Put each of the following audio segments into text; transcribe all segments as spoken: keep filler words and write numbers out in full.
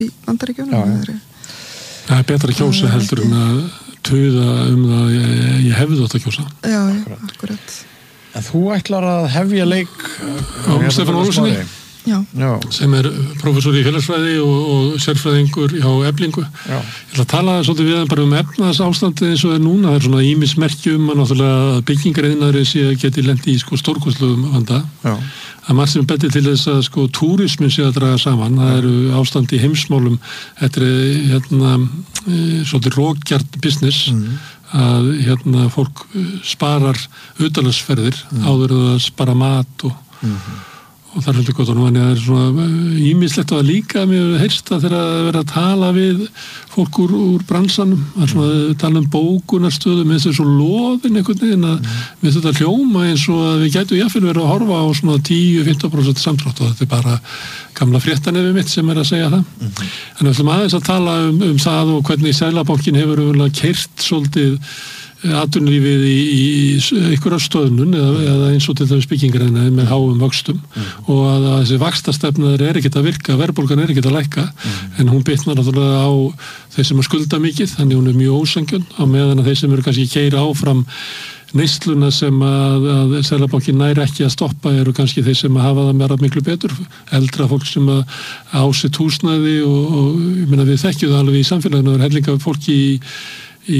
í Bandaríkjunum. Það er betra að kjósa heldur en að tuða um það ég, ég hefði þótt að kjósa. Já, já, akkurat. En þú ætlar að hefja leik á Stefán Ólafssyni, sem er prófessor í félagsfræði og, og sérfræðingur hjá Eflingu. Já. Ég ætla að tala svolítið við hann bara um efnahagsástandið eins og er núna. Það er svona ýmis merki um að náttúrulega byggingariðnaðurinn sé geti lent í sko stórkostlegum vanda. Já. Það er margt sem betur til þess að sko túrismin sé að draga saman. Það eru ástand í heimsmálum. Þetta er hérna svolítið rókjart business mm. að hérna fólk sparar utanlandsferðir mm. áður að spara mat og mm. og það er svolítið gott og nú en það er svona ýmislegt að líka mér heyrst að þeirra vera að tala við fólk úr, úr bransanum að svona tala um bókunarstöðu með þessu loðin einhvern veginn að mm. með þetta hljóma eins og að við gætu jáfnvel verið að horfa á svona tíu til fimmtán prósent samdrátt og þetta er bara gamla fréttanefi mitt sem er að segja það. Mm. En við ætlum aðeins að tala um, um það og hvernig Seðlabankinn hefur umlega keyrt svolítið atvinnulífið í, í, í einhverja stöðnun eða, eða eins og til þess byggingarinnar með háum vöxtum mm. og að, að þessi vaxtastefnaður er ekkert að virka, verðbólgan er ekkert að lækka mm. en hún bitnar náttúrulega á þeir sem að skulda mikið, þannig hún er mjög ósangjörn á meðan að þeir sem eru kannski keyra áfram neysluna sem að, að Seðlabankinn nær ekki að stoppa eru kannski þeir sem að hafa það meira miklu betur, eldra fólk sem að ásitt húsnæði og, og ég meina við þekkjum það alveg í samfélaginu, það er hellinga fólki í Í,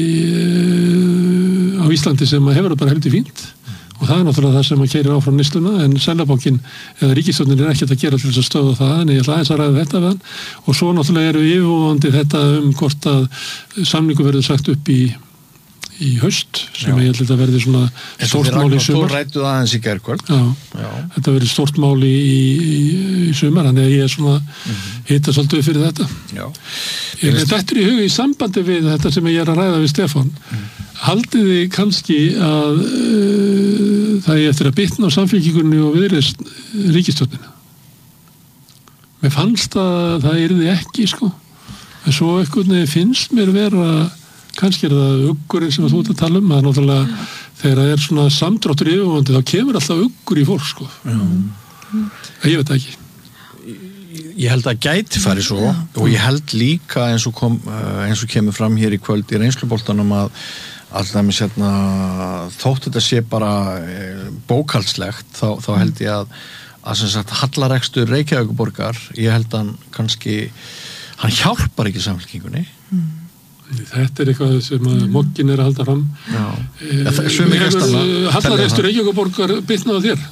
á Íslandi sem hefur það bara heldur fínt og það er náttúrulega það sem að keyrir áfram neysluna en Seðlabankinn eða ríkisstjórnin er ekkert að gera til þess að stöða það en ég ætla aðeins að ræða þetta við hann og svo náttúrulega eru yfirvofandi þetta um hvort að samningu verður sagt upp í í haust sem Já. Ég held að verði svona stórt mál í sumar. Þú rættu það aðeins í gærkvöld. Já. Já. Þetta verður stórt mál í, í, í sumar, þannig að ég er svona mm-hmm. hita svolítið fyrir þetta. Já. Ég er dættur í huga í sambandi við þetta sem ég er að ræða við Stefán. Mm. Haldið þið kannski að uh, það er eftir að bitna á samfélkingunni og viðreist ríkisstjórnina. Mér fannst að það yrði ekki, sko. En svo einhvern veginn finnst mér vera kannski er það uggurinn sem þú ert að tala um það er náttúrulega, þegar það er svona samdráttur yfirvofandi, þá kemur alltaf uggur í fólk sko. Mm. Ég veit ekki. Ég held að gæti farið svo Já. Og ég held líka eins og, kom, eins og kemur fram hér í kvöld í reynsluboltanum að alltaf með sérna þótt þetta sé bara bókaldslegt þá, þá held ég að að sem sagt hallarekstur Reykjavíkurborgar ég held að hann kannski hann hjálpar ekki samfélkingunni mm. Þetta er eitthvað sem að mm. moggin er að halda fram. Já. Eh, Hallarekstur Reykjavíkurborgar bitnaði þér?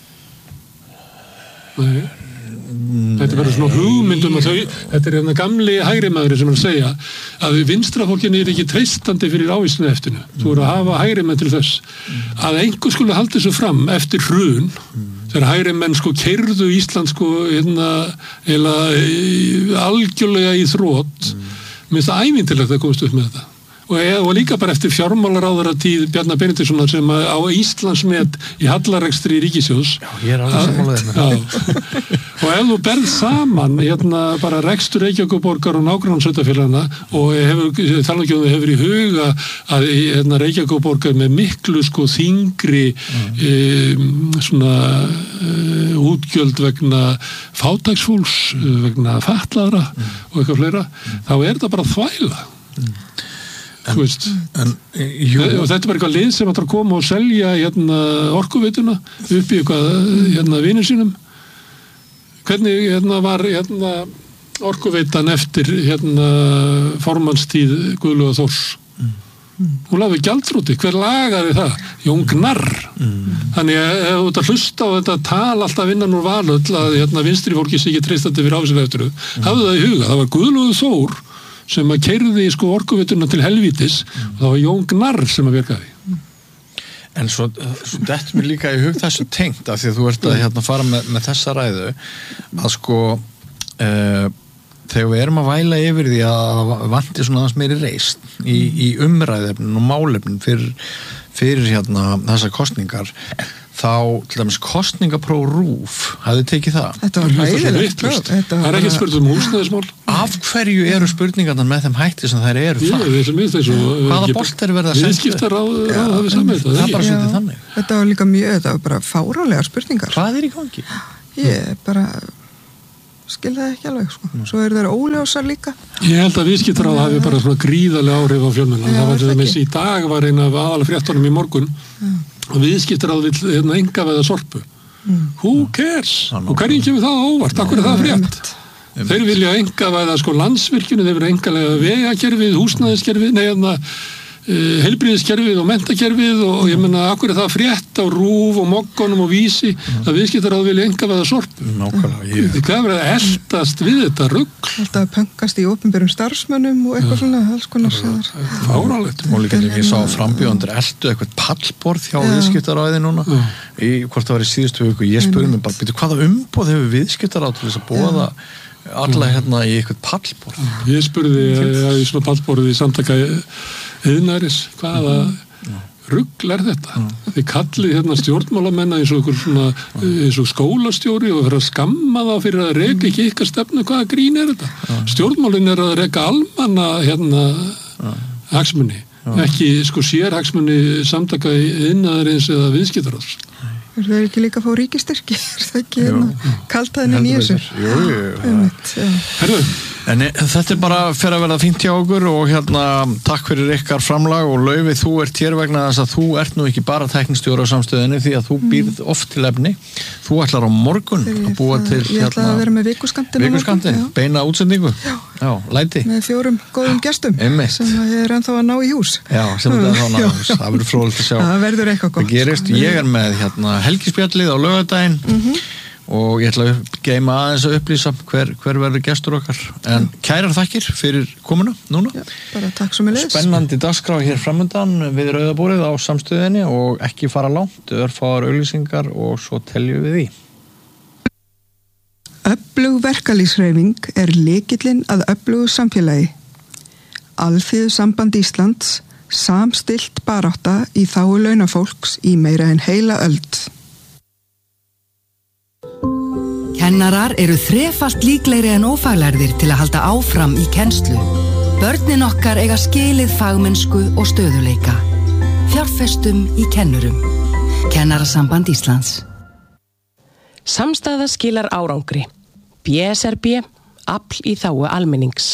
Nei. Mm, þetta verður svona hugmyndum að þau, þetta er hérna gamli hægri maður sem er að segja að vinstrafólkin er ekki treystandi fyrir ávísinu eftinu. Mm. Þú eru að hafa hægri menn til þess mm. að einhver skulle halda þessu fram eftir hrun mm. þegar hægri menn sko keyrðu Ísland sko hérna eða algjörlega í þrótt mm. Mér finnst það ævintýrlegt að komast upp með þetta. Og, og líka bara eftir fjármálaráðara tíð Bjarna Benediktssonar sem á Íslandsmet í hallarekstri í ríkissjóðs. Já, ég er alveg sammála þeim. Og ef þú berð saman hérna bara rekstur Reykjavíkurborgar og nágrannasveitarfélaganna og hefur, talangjóðum hefur í huga að hérna, Reykjavíkurborgar með miklu sko þingri mm. e, svona e, útgjöld vegna fátæksfólks, mm. vegna fatlaðra mm. og eitthvað fleira, mm. þá er þetta bara þvæla. Mm. En, en, og þetta er bara eitthvað lið sem ætlar að koma og selja hérna, orkuveituna upp í eitthvað hérna, vinir sínum hvernig hérna, var hérna, orkuveitan eftir hérna, formannstíð Guðlaugar Þórs mm. hún lagði gjaldþroti, hver lagaði það? Jón Gnarr mm. þannig að ef þú ert að hlusta á þetta tal alltaf innan úr valöll að hérna, vinstri fólki sé ekki treystandi fyrir ávísinu eftir þau mm. hafðu það í huga, það var Guðlaugur Þór sem að keyrði sko orkuveituna til helvítis mm. og það var Jón Gnarr sem að virkaði. En svo, svo þetta mér líka í hug þessu tengt af því að þú ert að hérna, fara með, með þessa ræðu að sko uh, þegar við erum að væla yfir því að vanti svona aðeins meiri reist í, í umræðefnin og málefnin fyrir, fyrir hérna þessar kostningar þá til dæmis kostningapróf RÚV hafði tekið það. Þetta var hæðilegt. Það er ekki spurt um húsnæðismál. Af hverju eru spurningarnar með þeim hætti sem þær eru það? Hvaða bolt er verið að senda? Viðskiptaráð hafi samið þetta. Það er bara svolítið þannig. Þetta var líka mjög, þetta var bara fárálega spurningar. Hvað er í gangi? Ég bara skil það ekki alveg sko. Svo eru þeir óljósar líka. Ég held að viðskiptaráð hafi bara svona gríðarlega áhrif á fjölmiðla. Það var þess að í dag var eina af aðalfréttunum í morgun og viðskiptaráð vill hérna engaveða Sorpu. Mm. Who cares? Og hverjum kemur það á óvart? Akkur er það frétt? Þeir vilja engaveða sko landsvirkjunu, þeir vilja engalega vegakerfið, húsnæðiskerfið, nei hérna Uh, heilbrigðiskerfið og menntakerfið og ég menna, akkur er það frétt á RÚV og Mogganum og Vísi mm. að viðskiptaráð vilja engaveða Sorpu. Nákvæmlega. Ég... Það er verið að eldast við þetta rugl. Alltaf að pöngast í opinberum starfsmönnum og eitthvað svona, alls konar séðar. Fáránlegt. Og líka ég sá frambjóðandur eldu eitthvað pallborð hjá viðskiptaráði núna Já. Í hvort það var í síðustu viku. Ég spurði mig bara, býtu hvaða umboð hefur viðskiptaráð til þess að boða alla hérna í eitthvað pallborð? Ég spurði að í svona pallborði í samtaka iðnaðaris, hvaða mm. rugl er þetta? Mm. Þið kallið hérna stjórnmálamenn eins og einhver svona eins og skólastjóri og vera að skamma þá fyrir að reka ekki ykkar stefnu, hvaða grín er þetta? Mm. Stjórnmálin er að reka almanna hérna mm. hagsmuni, mm. ekki sko sérhagsmuni samtaka iðnaðarins eða viðskiptaráðs. Er það ekki líka að fá ríkistyrki? Er það ekki hérna kaltaðin í nýjusur? Jú, jú, jú. Herðu, En þetta er bara fyrir að verða fínt hjá okkur og hérna takk fyrir ykkar framlag og Laufey, þú ert hér vegna þess að þú ert nú ekki bara tæknistjóri á samstöðinni því að þú býrð oft til efni. Þú ætlar á morgun að búa til hérna... Ég ætla að vera með vikuskantinn á morgun. Vikuskantinn, beina útsendingu. Já. Já, læti. Með fjórum góðum gestum Einmitt. Sem ég er ennþá að ná í hús. Já, sem er ennþá að ná í hús. Það verður fróðilegt að sjá. Það verður eitthvað gott. Það gerist. Ég er með hérna helgispjallið á laugardaginn. Mm-hmm. Og ég ætla að geima aðeins að upplýsa hver, hver verður gestur okkar en kærar þakkir fyrir komuna núna. Já, bara takk sem er leiðis. Spennandi dagskrá hér framundan við Rauðaborðið á samstöðinni og ekki fara langt, örfáar auglýsingar og svo teljum við því. Öflug verkalýðshreyfing er lykillinn að öflugu samfélagi. Alþýðusamband Íslands samstillt barátta í þágu launafólks í meira en heila öld. Kennarar eru þrefalt líklegri en ófaglærðir til að halda áfram í kennslu. Börnin okkar eiga skilið fagmennsku og stöðuleika. Fjárfestum í kennurum. Kennarasamband Íslands. Samstæða skilar árangri. B S R B, afl í þágu almennings.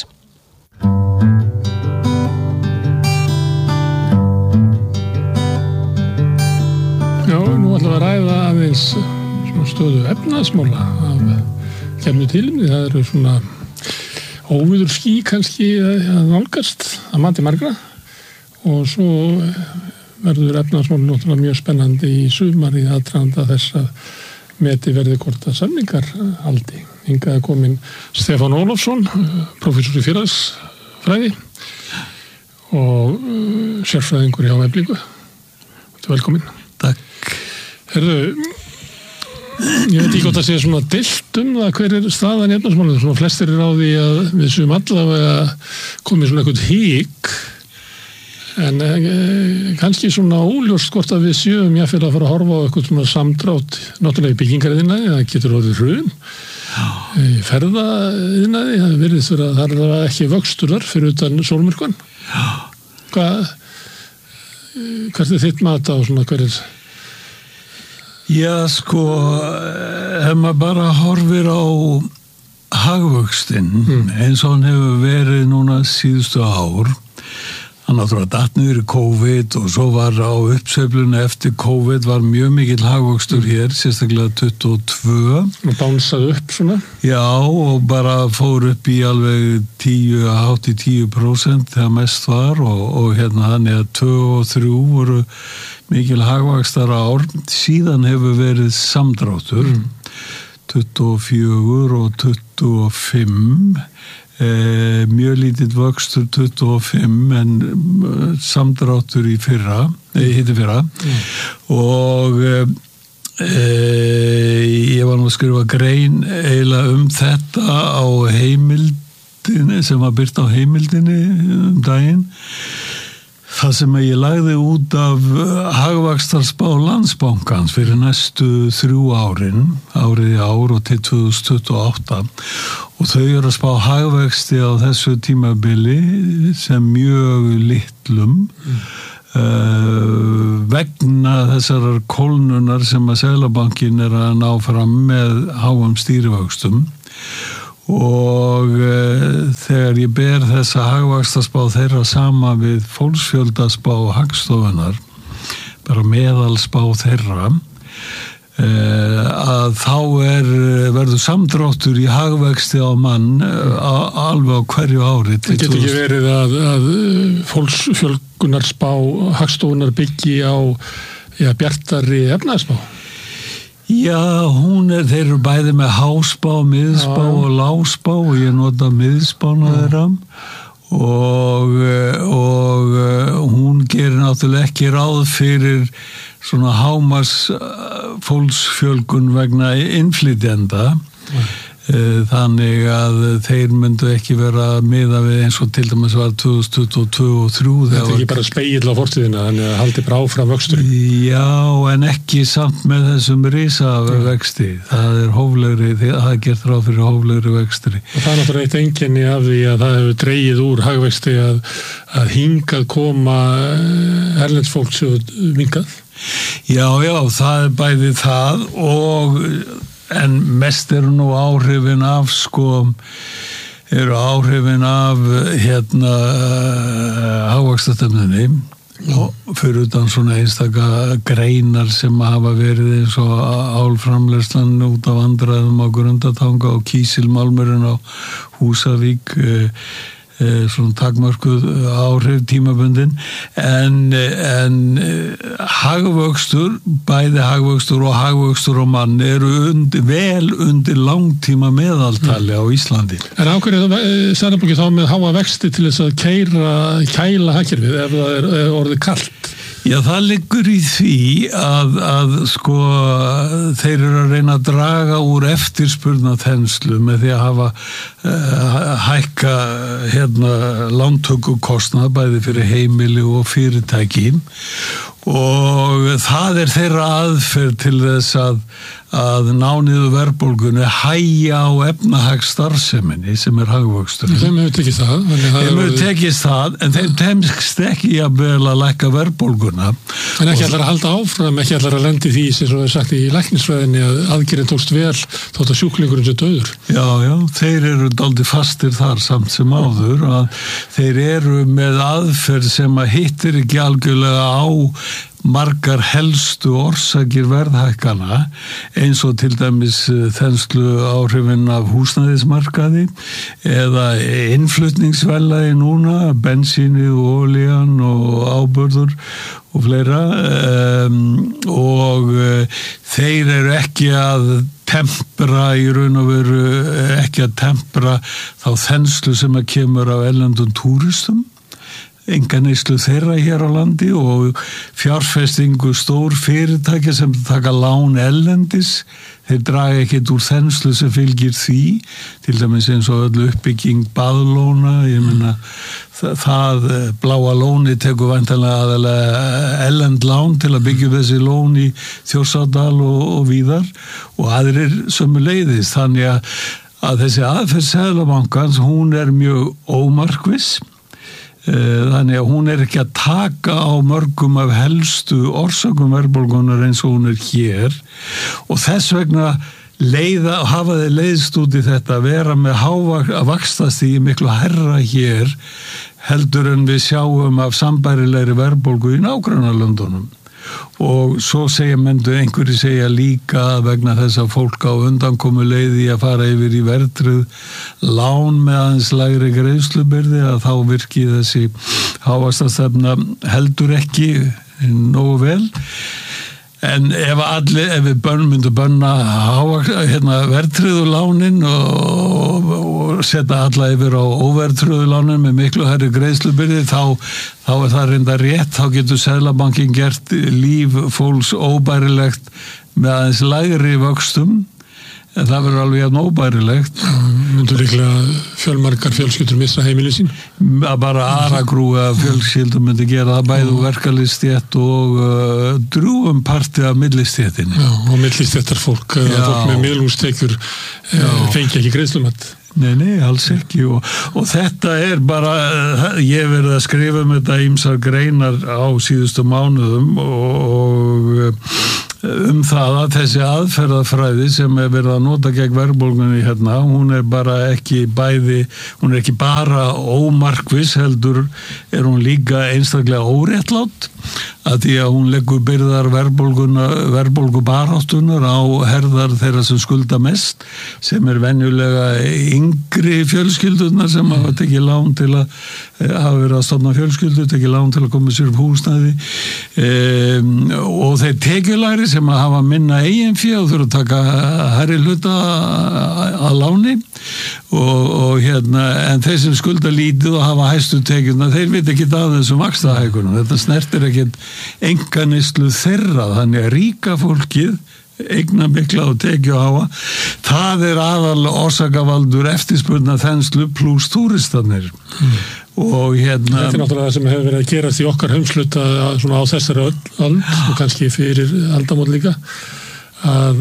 Já, nú ætlum við að ræða aðeins stöðu efnahagsmála af kemnu tilumni. Það eru svona óviður ský kannski að nálgast að mati margra og svo verður efnahagsmála náttúrulega mjög spennandi í sumar í aðdraganda þess að meti verði hvort að samningar haldi. Hingað er komin Stefán Ólafsson, prófessor í félagsfræði og sérfræðingur hjá Eflingu. Velkomin. Takk. Herðu, ég veit ekki hvort að segja svona deilt um það hver er staðan í efnahagsmálum. Svona flestir er á því að við séum allavega komið svona eitthvað hík en eh, kannski svona óljóst hvort að við séum jáfnvel að fara að horfa á eitthvað svona samdrátt náttúrulega í byggingariðnaði, það getur orðið hrun í ferðaiðnaði, það virðist vera að það er ekki vöxtur þar fyrir utan sólmyrkvann. Hvað hvert er þitt mat á svona hver er? Já, sko, ef maður bara horfir á hagvöxtinn mm. eins og hann hefur verið núna síðustu ár, hann náttúrulega datt niður í COVID og svo var á uppsveiflunni eftir COVID var mjög mikill hagvöxtur mm. hér, sérstaklega tuttugu og tvö. Og bánsaði upp svona? Já, og bara fór upp í alveg tíu, hátt í tíu prósent þegar mest var og, og hérna þannig að tvö og þrjú voru mikil hagvaxtar ár, síðan hefur verið samdráttur mm. tuttugu og fjögur og tuttugu og fimm eh, mjög lítill vöxtur tuttugu og fimm en samdráttur í fyrra eh, hitti fyrra mm. og eh, ég var nú að skrifa grein eiginlega um þetta á heimildinni sem var birt á heimildinni um daginn. Það sem ég lagði út af hagvaxtarspá Landsbankans fyrir næstu þrjú árin, árið í ár og til tvö þúsund tuttugu og átta og þau eru að spá hagvexti á þessu tímabili sem mjög litlum mm. uh, vegna þessarar kólnunar sem að Seðlabankinn er að ná fram með háum stýrivöxtum og uh, þegar ég ber þessa hagvaxtarspá þeirra sama við fólksfjöldaspá Hagstofunnar, bara meðalspá þeirra, uh, að þá er, verður samdráttur í hagvexti á mann uh, alveg á hverju ári. Það getur ekki verið að, að fólksfjölgunarspá Hagstofunnar byggi á ja, bjartari efnahagsspá? Já, hún er, þeir eru bæði með háspá, miðspá Já. og láspá og ég nota miðspána þeirra og, og hún gerir náttúrulega ekki ráð fyrir svona hámars fólksfjölgun vegna innflytjenda. Þannig að þeir myndu ekki vera miða við eins og til dæmis var tvö þúsund tuttugu og tvö og þrjú. Þetta er ekki bara spegill á fortíðina, þannig að haldi bara áfram vöxturinn. Já, en ekki samt með þessum risavexti. Það er hóflegri, það er gert ráð fyrir hóflegri vextri. Og það er náttúrulega eitt einkenni af því að það hefur dregið úr hagvexti að, að hingað koma erlends fólks og vingað. Já, já, það er bæði það og en mest eru nú áhrifin af sko eru áhrifin af hérna hagvaxtarstefnunni og fyrir utan svona einstaka greinar sem hafa verið eins og álframleiðslan út af vandræðum á Grundartanga og kísilmálmurinn á Húsavík svona takmörkuð áhrif tímabundin en, en hagvöxtur, bæði hagvöxtur og hagvöxtur og mann eru undir, vel undir langtíma meðaltali á Íslandi. En ákveður það Seðlabankinn þá með háa vexti til þess að keyra, kæla hagkerfið ef það er, er orðið kalt? Já, það liggur í því að, að sko þeir eru að reyna að draga úr eftirspurnaþenslu með því að hafa uh, hækka hérna lántökukostnað bæði fyrir heimili og fyrirtæki og það er þeirra aðferð til þess að, að ná niður verðbólgunni hægja á efnahagsstarfseminni sem er hagvöxtur. Þeim hefur tekist það. Þeim hefur tekist það, en þeim tekst ekki jafnvel að lækka verðbólguna. En ekki allar að halda áfram, ekki allar að lendi því sem er sagt í læknisfræðinni að aðgerðin tókst vel þótt að sjúklingurinn sé dauður. Já, já, þeir eru dálítið fastir þar samt sem áður að þeir eru með aðferð sem að hittir ekki algjörlega á margar helstu orsakir verðhækkana eins og til dæmis þenslu áhrifin af húsnæðismarkaði eða innflutningsverðlagi núna, bensínið og olían og áburður og fleira um, og uh, þeir eru ekki að tempra í raun og veru ekki að tempra þá þenslu sem að kemur af erlendum túristum enga neyslu þeirra hér á landi og fjárfestingu stór fyrirtæki sem taka lán erlendis, þeir draga ekkert úr þenslu sem fylgir því, til dæmis eins og öllu uppbygging baðlóna, ég meina það, það bláa lóni tekur væntanlega aðalega erlend lán til að byggja þessi lón í Þjórsárdal og, og víðar og aðrir sömuleiðis, þannig að, að þessi aðferð Seðlabankans, hún er mjög ómarkviss. Þannig að hún er ekki að taka á mörgum af helstu orsökum verðbólgunar eins og hún er hér og þess vegna leiða, hafa þeir leiðst út í þetta að vera með háa vaxtastig miklu herra hér heldur en við sjáum af sambærilegri verðbólgu í nágrannalöndunum. Og svo segja mendu, einhverju segja líka vegna þess að fólk á undankomu leiði að fara yfir í verðtryggð lán með aðeins lægri greiðslubyrði að þá virki þessi hávaxtastefna heldur ekki nógu vel. En ef allir, ef við bönn, myndum bönna hérna, verðtryggðu lánin og, og setja alla yfir á óverðtryggðu lánin með miklu hærri greiðslubyrði, þá, þá er það reynda rétt, þá getur Seðlabankinn gert líf fólks óbærilegt með aðeins lægri vöxtum, en það verður alveg jafn óbærilegt. Myndur líklega fjölmargar fjölskyldur missa heimili sín? Að bara aragrúa fjölskyldur myndi gera það bæðu verkalýðsstétt og uh, drúgum parti af millistéttinni. Já, og millistéttar fólk, fólk með miðlungstekjur fengi ekki greiðslumat. Nei, nei, alls ekki og, og þetta er bara, ég hef verið að skrifa um þetta ýmsar greinar á síðustu mánuðum og, og um það að þessi aðferðafræði sem er verið að nota gegn verðbólgunni hérna, hún er bara ekki bæði, hún er ekki bara ómarkviss, heldur er hún líka einstaklega óréttlátt, að því að hún leggur byrðar verðbólguna, verðbólgubaráttunar á herðar þeirra sem skulda mest, sem er venjulega yngri fjölskyldunar sem hafa tekið lán til að hafa verið að stofna fjölskyldu, tekið lán til að koma sér upp húsnæði um, og þeir tekjulæri sem að hafa minna eigin fé og þurfa að taka hærri hluta að láni og, og hérna, en þeir sem skulda lítið og hafa hæstu tekjuna, þeir veit ekki að þessum vaxtahækunum, þetta snertir ekkert enganislu þeirra, þannig að ríka fólkið eigna mikla og tekju háa, það er aðal orsakavaldur eftirspurna þenslu pluss túristanir mm. og hérna þetta er náttúrulega það sem hefur verið að gerast í okkar heimsluta svona á þessari öld og kannski fyrir aldamót líka að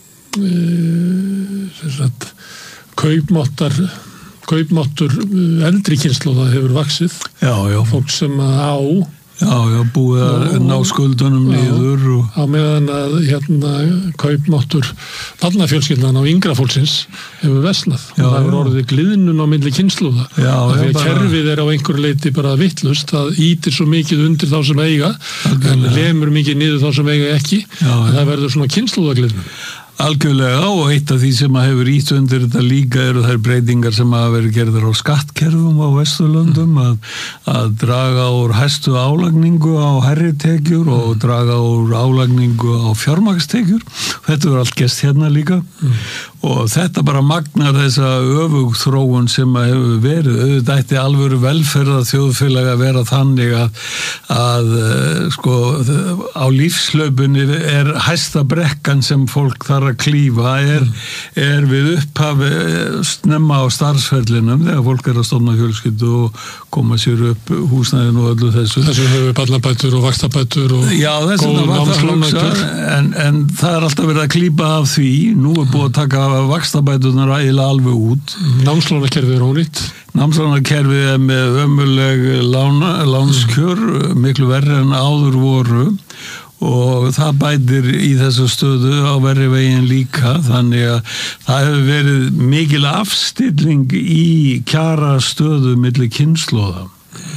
e, sagt, kaupmáttar kaupmáttur eldri kynslóða hefur vaxið já, já. Fólk sem á Já, já, búið að og, ná skuldunum niður og... Á meðan að hérna kaupmáttur barnafjölskyldan á yngra fólksins hefur versnað. Já, það hefur orðið gliðnun á milli kynslóða. Já, já, bara... Kerfið er á einhverju leiti bara vittlust, það ítir svo mikið undir þá sem eiga, algjörlega. En lemur mikið niður þá sem eiga ekki, já, en það verður svona kynslóðagliðnun. Algjörlega og eitt af því sem að hefur ítt undir þetta líka eru þær breytingar sem að verið gerðar á skattkerfum á Vesturlöndum mm. að, að draga úr hæstu álagningu á hærri tekjur og mm. draga úr álagningu á fjármagnstekjur. Þetta verður allt gest hérna líka mm. og þetta bara magnar þessa öfug þróun sem að hefur verið. Auðvitað ætti alvöru velferða þjóðfélag að vera þannig að, að sko á lífslaupunni er hæsta brekkan sem fólk þarf að klífa er, er við upphafi snemma á starfsferlinum þegar fólk er að stofna fjölskyldu og koma sér upp húsnæðin og öllu þessu. Þessu hefur barnabætur og vaxtabætur og já, góð námslánakjör. En, en það er alltaf verið að klípa af því. Nú er búið að taka vaxtabæturnar eiginlega alveg út. Námslánakerfið er ónýtt. Námslánakerfið er með ömurleg lána, lánskjör, miklu verri en áður voru og það bætir í þessu stöðu á verri veginn líka, þannig að það hefur verið mikil afstilling í kjara stöðu milli kynslóða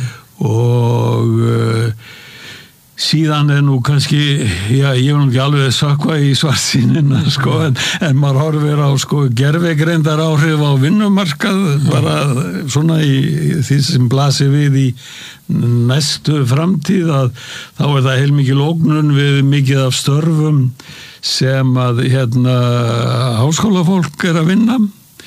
og uh, síðan er nú kannski, já, ég vil ekki alveg sökva í svartsýnina, sko, en, en maður horfir á, sko, gervigreindar áhrif á vinnumarkað, bara svona í, í því sem blasir við í næstu framtíð, að þá er það heilmikil ógnun við mikið af störfum sem að, hérna, háskólafólk er að vinna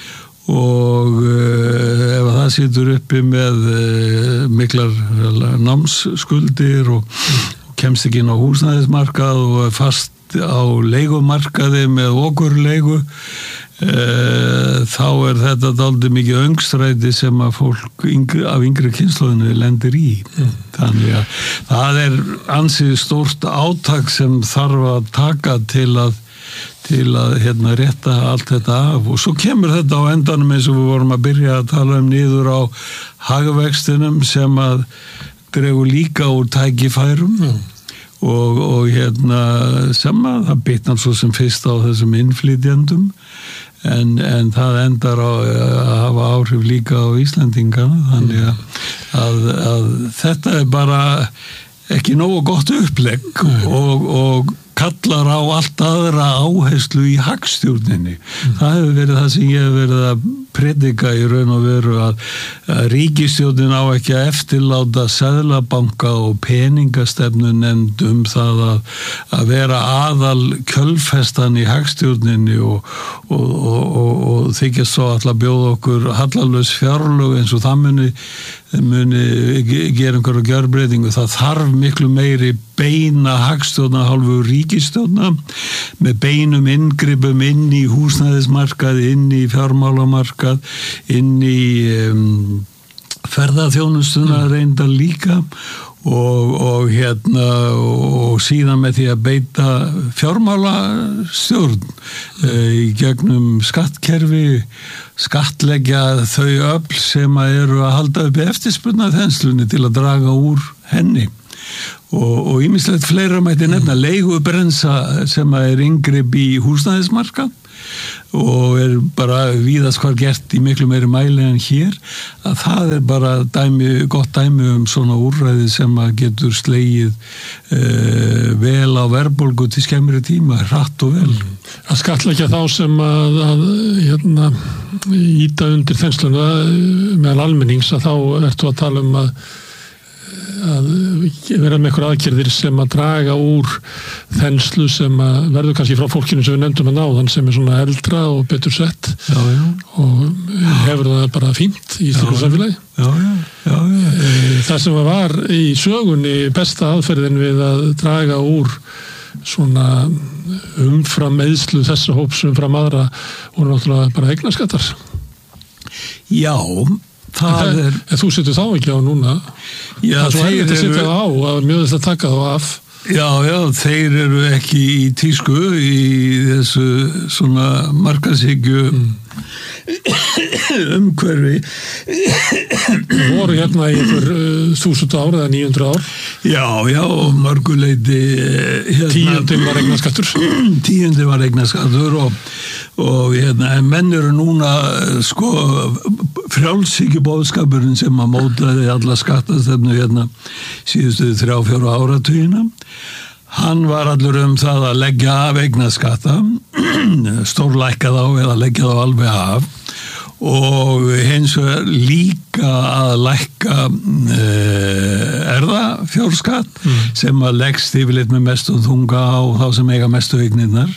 og uh, ef það situr uppi með uh, miklar námsskuldir og kemst ekki inn á húsnæðismarkað og er fast á leigumarkaði með okurleigu e, þá er þetta dálítið mikið öngstræti sem að fólk yngri, af yngri kynslóðinu lendir í. Mm. Þannig að það er ansið stórt átak sem þarf að taka til að til að hérna rétta allt þetta af og svo kemur þetta á endanum eins og við vorum að byrja að tala um niður á hagvextinum sem að dregur líka úr tækifærum mm. og, og hérna sem að það bitnar svo sem fyrst á þessum innflytjendum en, en það endar á að hafa áhrif líka á Íslendingana þannig að, að, að þetta er bara ekki nógu gott upplegg mm. og, og kallar á allt aðra áherslu í hagstjórninni. Mm. Það hefur verið það sem ég hef verið að predika í raun og veru að, að ríkisstjórnin á ekki að eftirláta seðlabanka og peningastefnu nefnd um það að, að vera aðal kjölfestan í hagstjórninni og, og, og, og, og þykjast svo alltaf bjóða okkur hallarlaus fjárlög eins og það muni, muni gera einhverja gjörbreytingu. Það þarf miklu meiri beina hagstjórna hálfu ríkisstjórna með beinum inngripum inn í húsnæðismarkað, inn í fjármálamarkað, inn í um, ferðaþjónustuna reynda líka og, og hérna og síðan með því að beita fjármálastjórn uh, í gegnum skattkerfi, skattleggja þau öfl sem að eru að halda upp eftirspurna þenslunni til að draga úr henni. og ýmislegt fleira mætti nefna leigubrensa sem er inngrip í húsnæðismarkað og er bara víðast hvar gert í miklu meiri mæli en hér, að það er bara dæmi, gott dæmi um svona úrræði sem að getur slegið uh, vel á verðbólgu til skemmri tíma, hratt og vel. Að skattleggja þá sem að, að hérna, íta undir þensluna meðal almennings, að þá ertu að tala um að að vera með einhver aðgerðir sem að draga úr þenslu sem að verður kannski frá fólkinu sem við nefndum að náðan sem er svona eldra og betur sett já, já. og hefur það bara fínt í slíku samfélagi. Já, já, já, já. Það sem var í sögunni besta aðferðin við að draga úr svona umfram eðslu þessa hóps umfram aðra voru náttúrulega bara eignarskattar. Já, það en, er... En þú setur þá ekki á núna? Já, það er svo erfitt að setja það á, að mjög þess að taka þá af. Já, já, þeir eru ekki í tísku í þessu svona markaðshyggju mm. umhverfi. Það voru hérna í einhver þúsund ár eða níu hundruð ár. Já, já, mörguleiti hérna, tíundin var eignarskattur. Tíundin var eignarskattur og, og hérna, en menn eru núna sko frjálshyggjubóðskapurinn sem að mótaði alla skattastefnu hérna síðustu þrjá, fjóra áratugina. Hann var allur um það að leggja af eignarskatta, stórlækka þá eða leggja þá alveg af og hins vegar líka að lækka uh, erfðafjárskatt mm. sem að leggst yfirleitt með mestu þunga á þá sem eiga mestu eignirnar.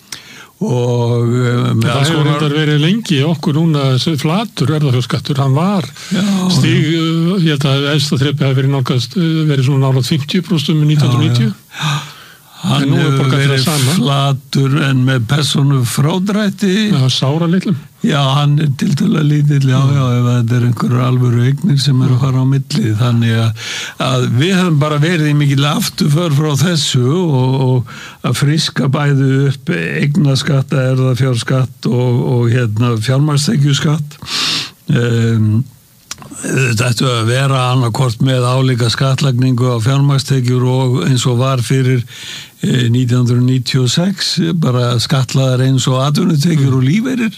Og um, það hefur konar... reyndar verið lengi okkur núna flatur erfðafjárskattur, hann var já, stíg, ég held að efsta þrepi hafi verið nálgast verið svona nálægt fimmtíu prósent um nítján hundruð níutíu. Já, já. Hann hefur verið flatur en með persónu frádrætti. Já, sára litlum. Já, hann er tiltölulega lítill, já, já, ef þetta er einhverjur alvöru eignir sem eru að fara á milli. Þannig að, að við höfum bara verið í mikil afturför frá þessu og, og að friska bæðu upp eignaskatta, erfðafjárskatt og, og hérna fjármagnstekjuskatt. Um, Þetta ættu að vera annarkort með álíka skattlagningu á fjármagnstekjur og eins og var fyrir nítján hundruð níutíu og sex, bara skatlaðar eins og atvinnutekjur og lífeyrir.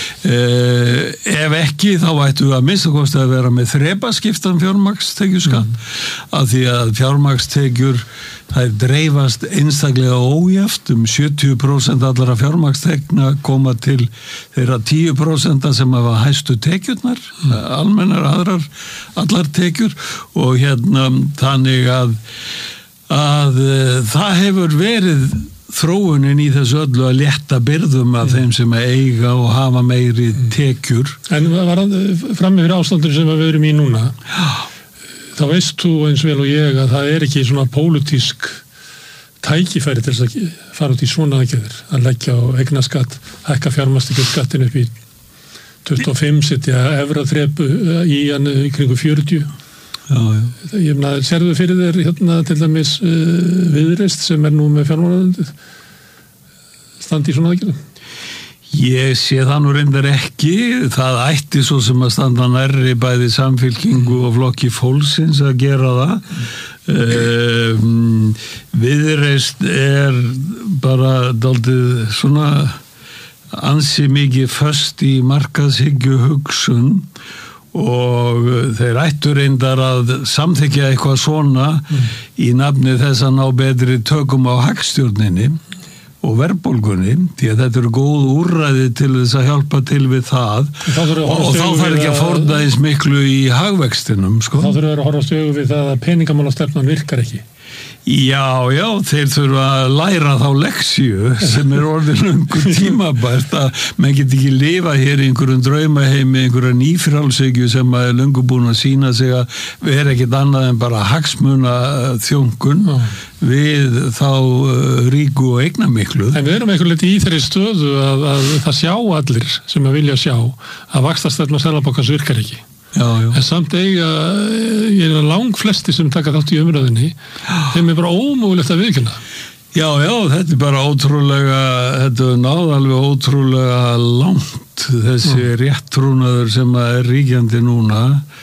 Eh, ef ekki, þá ættu við að minnstakosti að vera með þrepaskiptan fjármagnstekjuskatt, mm. af því að fjármagnstekjur þær dreifast einstaklega ójæft, um sjötíu prósent allra fjármagnstekna koma til þeirra tíu prósent sem hafa hæstu tekjurnar, mm. almennar aðrar, allar tekjur og hérna þannig að að uh, það hefur verið þróunin í þessu öllu að létta byrðum af mm. þeim sem að eiga og hafa meiri tekjur. En var fram yfir ástandur sem við erum í núna, þá veist þú eins vel og ég að það er ekki svona pólitísk tækifæri til þess að fara út í svona aðgerðir, að leggja á eignaskatt, hækka fjármagnstekjuskattin upp í tuttugu og fimm, setja efra þrepu í hann í kringu fjörutíu. Já, já. Ég meina, sérðu fyrir þér hérna til dæmis uh, Viðreist sem er nú með fjármálaráðuneytið standi í svona aðgerðum? Ég sé það nú reyndar ekki, það ætti svo sem að standa nærri bæði Samfylkingu og Flokki Fólksins að gera það. Mm. Um, Viðreist er bara dálítið svona ansi mikið föst í markaðshyggju hugsun og þeir ættu reyndar að samþykkja eitthvað svona mm. í nafni þess að ná betri tökum á hagstjórninni og verðbólgunni, því að þetta eru góð úrræði til þess að hjálpa til við það og, og þá þarf ekki að fórna eins miklu í hagvextinum sko. Þá þurfum við að horfast augu við það að peningamálastefnan virkar ekki. Já, já, þeir þurfa að læra þá leksíu sem er orðin lungu tímabært að menn get ekki lifa hér í einhverjum draumaheimi, einhverja nýfrálshyggju sem er lungu búin að sína sig að vera ekkit annað en bara hagsmuna þjónkun mm. við þá uh, ríku og eignamiklu. En við erum eitthvað liti í þeirri stöðu að, að það sjá allir sem að vilja sjá að vaxtastefna Seðlabankans virkar ekki. Já, já. En samt eiga, ég er að lang flesti sem taka þátt í umræðinni, þeim er bara ómögulegt að viðurkenna. Já, já, þetta er bara ótrúlega, þetta er náðalveg ótrúlega langt þessi mm. réttrúnaður sem er ríkjandi núna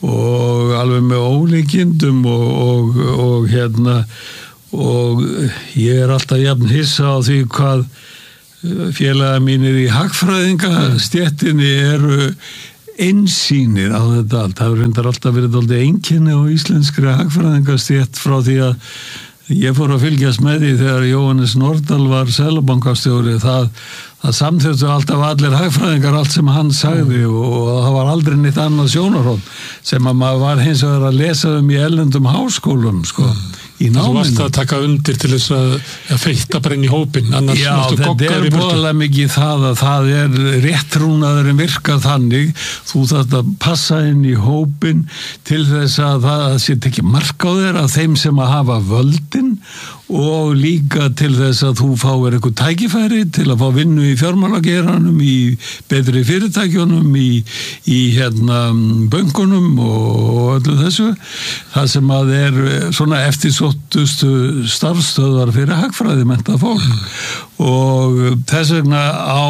og alveg með ólíkindum og, og, og hérna og ég er alltaf jafn hissa á því hvað félaga mínir í hagfræðingastéttinni eru einsýnir á þetta allt. Það hefur reyndar alltaf verið dálítið einkenni á íslenskri hagfræðingastétt frá því að ég fór að fylgjast með því þegar Jóhannes Nordal var seðlabankastjóri. Það, það samþjóttu alltaf allir hagfræðingar allt sem hann sagði og, og það var aldrei neitt annað sjónarhorn sem að maður var hins vegar að lesa um í erlendum háskólum sko. Í náminu. Þú varst að taka undir til þess að, að feita bara inn í hópin, annars Já, mástu goggar í burtu. Já, þetta er bóðalega mikið það að það er réttrúnaðurinn virkar þannig, þú þarft að passa inn í hópin til þess að það sé tekið mark á þér að þeim sem að hafa völdin og líka til þess að þú fáir eitthvað tækifæri til að fá vinnu í fjármálageranum, í betri fyrirtækjunum, í, í hérna bönkunum og öllu þessu. Það sem að er svona eftirsóttustu starfstöðvar fyrir hagfræði mennta fólk mm. og þess vegna á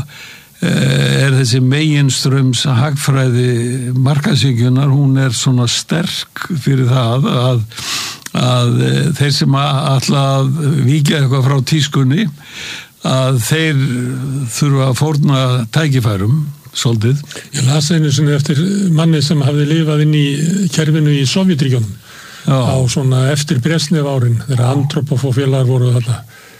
er þessi meginströms hagfræði markaðshyggjunar, hún er svona sterk fyrir það að að þeir sem ætla að víkja eitthvað frá tískunni að þeir þurfa að fórna tækifærum svolítið. Ég las einu sinni eftir manni sem hafði lifað inn í kerfinu í Sovjetríkjunum á svona eftir Brezhnev árin þegar Andropov-félagar voru þarna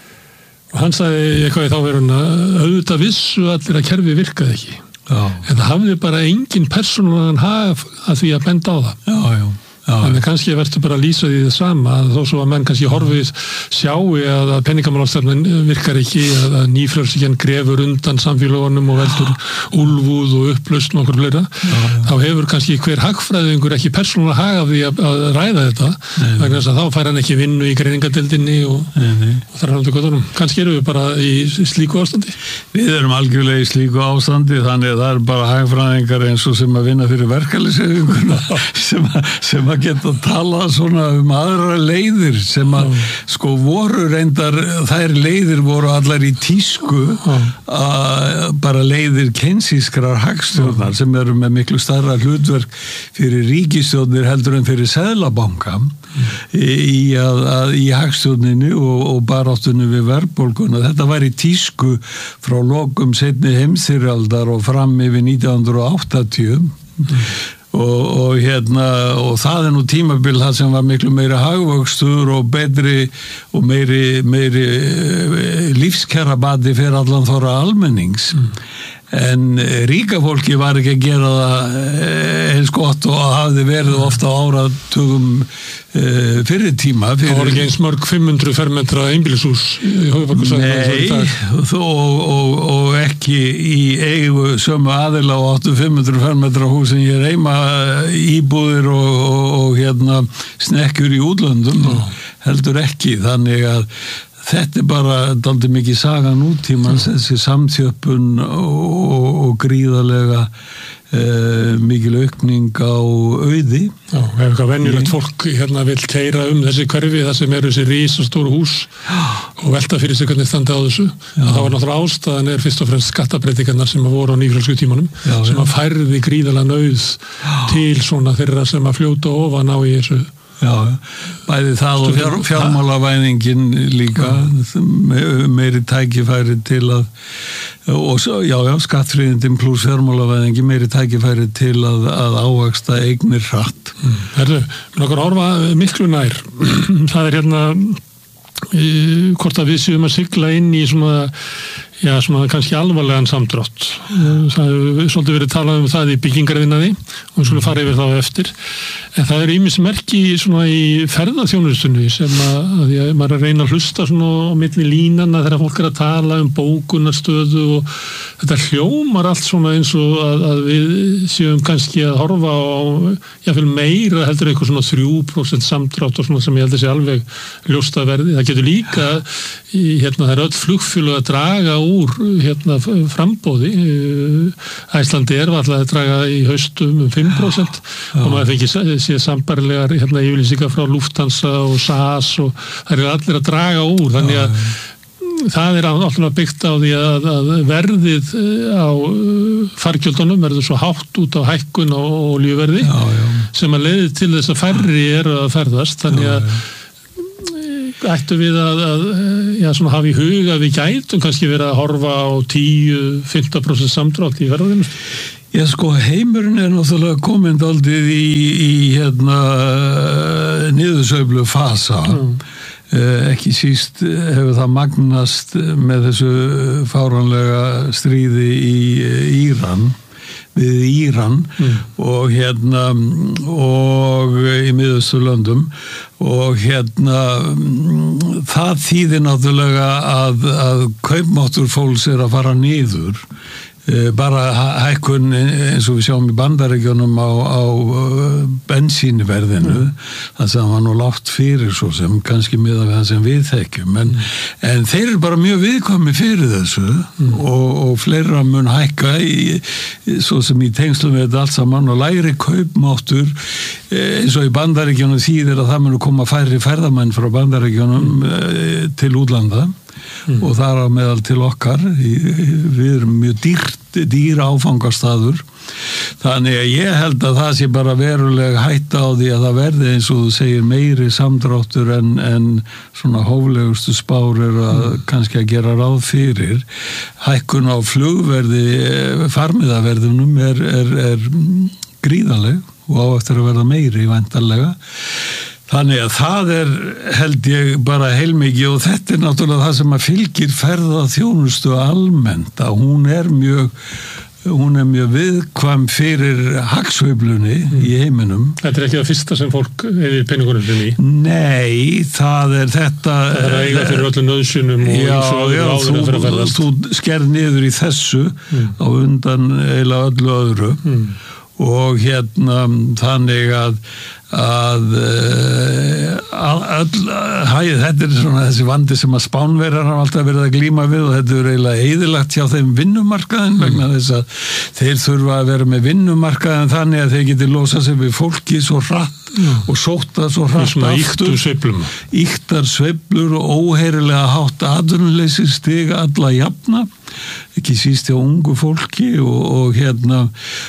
og hann sagði eitthvað í þá verun að auðvitað vissu allir að kerfi virkaði ekki já. En það hafði bara engin persónulegan hag að því að benda á það já, já. Já, þannig kannski verður bara að lýsa því það sama þó svo að menn kannski horfið sjáu að peningamálastefnan virkar ekki að nýfrjálshyggjan grefur undan samfélagunum og veldur úlfúð og upplausn og okkur fleira þá hefur kannski hver hagfræðingur ekki persónulega hag af því að, að ræða þetta nei, vegna þess að þá fær hann ekki vinnu í greiningadeildinni og, og þar er hann til göttunum kannski eru við bara í slíku ástandi Við erum algjörlega í slíku ástandi þannig að það er bara hagfræðingar eins og sem að vinna fyrir verkalýðshreyfinguna sem að, sem að geta að tala svona um aðra leiðir sem að mm. sko voru reyndar, þær leiðir voru allar í tísku mm. að bara leiðir keynesískrar hagstjórnar mm. sem eru með miklu stærra hlutverk fyrir ríkisstjórnir heldur en fyrir seðlabanka mm. í, að, að, í hagstjórninu og, og baráttunni við verðbólguna. Þetta var í tísku frá lokum seinni heimsstyrjaldar og fram yfir nítján hundruð og áttatíu mm. Og, og hérna og það er nú tímabil það sem var miklu meiri hagvöxtur og betri og meiri, meiri lífskjarabati fyrir allan þorra almennings mm. en ríka fólki var ekki að gera það eins gott og hafði verið ofta áratugum uh, fyrir tíma fyrir... Það var ekki eins mörg fimm hundruð fermetra einbýlishús í höfuðborgarsvæðinu Nei, og, og, og ekki í eigu sömu aðila og áttu fimm hundruð fermetra hús en ég reyma íbúðir og, og, og hérna snekkjur í útlöndum mm. heldur ekki, þannig að þetta er bara dálítið mikið saga nútímans, þessi samþjöppun og, og, og gríðarlega uh, mikil aukning á auði. Já, ef eitthvað venjulegt fólk hérna vil keyra um þessi hverfi, það sem eru þessi risastóru hús og velta fyrir sig hvernig standa á þessu. Það var náttúrulega ástæðan er fyrst og fremst skattabreitingarnar sem að voru á nýfrjálshyggjutímanum, sem að færði gríðarlega nauð til svona þeirra sem að fljóta ofan á í þessu. Já, bæði það og fjár, fjármálavæðingin líka meiri tækifæri til að og já, já, skattfríðindin pluss fjármálavæðingin meiri tækifæri til að, að ávaxta eignir hratt. Mm. Herru, við okkur horfa miklu nær. Það er hérna e, hvort að við séum að sigla inn í svona já, svona kannski alvarlegan samdrátt. Það hefur svolítið verið talað um það í byggingarvinnaði og við skulum fara yfir þá eftir. En það er ýmis merki svona í ferðaþjónustunni sem að, að ég, maður er að reyna að hlusta svona á milli línana þegar fólk er að tala um bókunarstöðu og þetta hljómar allt svona eins og að, að við séum kannski að horfa á jáfnvel meira heldur eitthvað svona þrjú prósent samdrátt og svona sem ég held að sé alveg ljóst að verði. Það getur líka í, hérna það er öll flugfélög að draga úr hérna frambóði. Æslandi er alltaf að draga í haustum um fimm prósent og maður fengið sé sambarilegar hérna yfirlýsingar frá Lufthansa og S A S og það er allir að draga úr þannig að það er alltaf byggt á því að, að verðið á fargjöldunum verður svo hátt út á hækkun og olíuverði já, já. sem að leiði til þess að færri eru að ferðast, þannig að já, já. ættu við að, að já, svona hafa í huga við gætum kannski verið að horfa á tíu til fimmtán prósent samdrátt í ferðarþjónustu. Já, sko, heimurinn er náttúrulega komin daldið í, í hérna niðursveiflu fasa. Mm. Eh, ekki síst hefur það magnast með þessu fáránlega stríði í Íran, við Íran mm. og hérna og í Miðausturlöndum og hérna það þýðir náttúrulega að, að kaupmáttur fólks er að fara niður. Bara hækkun eins og við sjáum í Bandaríkjunum á, á bensínverðinu mm. það sem var nú lágt fyrir svo sem kannski miðað við það sem við þekkjum en, mm. en þeir eru bara mjög viðkvæmi fyrir þessu mm. og, og fleira mun hækka í, svo sem í tengslum við þetta allt saman og lægri kaupmáttur eins og í Bandaríkjunum þýðir að það mun koma færri ferðamenn frá Bandaríkjunum mm. til útlanda Mm. og það er meðal til okkar við erum mjög dýrt dýra áfangastaður þannig að ég held að það sé bara verulega hætta á því að það verði eins og þú segir meiri samdráttur en, en svona hóflegustu spár er að mm. kannski að gera ráð fyrir hækkun á flugverði farmiðaverðunum er, er, er gríðaleg og á eftir að verða meiri væntanlega. Þannig að það er, held ég, bara heilmikið og þetta er náttúrulega það sem að fylgir ferðaþjónustu almennt, að hún er mjög, hún er mjög viðkvæm fyrir hagsveiflunni mm. í heiminum. Þetta er ekki það fyrsta sem fólk hefur peningunum í? Nei, það er þetta... Það er eiga fyrir öllum nöðsunum og já, já, þú, þú skerð niður í þessu mm. á undan eiginlega öllu öðru mm. og hérna þannig að að all, all, þetta er svona þessi vandi sem að Spánverjar hafa alltaf verið að glíma við og þetta er eiginlega eyðilagt hjá þeim vinnumarkaðin mm. vegna þess að þeir þurfa að vera með vinnumarkaðin þannig að þeir geti losað sig við fólki svo hratt mm. og sóta svo hratt aftur ýktar sveiflur og óheyrilega hátt atvinnuleysi stiga alla jafna ekki síst hjá ungu fólki og, og hérna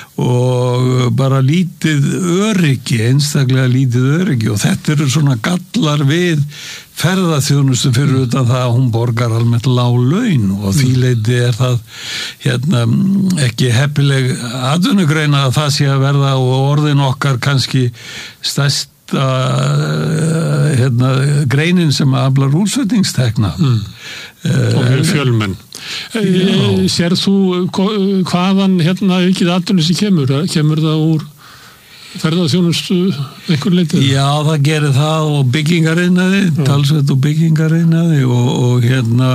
og bara lítið öryggi, einstaklega lítið öryggi og þetta eru svona gallar við ferðaþjónustu fyrir utan það að hún borgar almennt lág laun og því leyti er það hérna ekki heppileg atvinnugreina að það sé að verða og orðin okkar kannski stærst Uh, hérna, greinin sem aflar útflutningstekna mm. uh, og mjög fjölmenn uh, sér þú hvaðan hérna aukið atvinnuleysi kemur kemur það úr ferðaþjónustu einhver leiti? Já, það gerir það og byggingariðnaði ja. talsveit og byggingariðnaði og, og hérna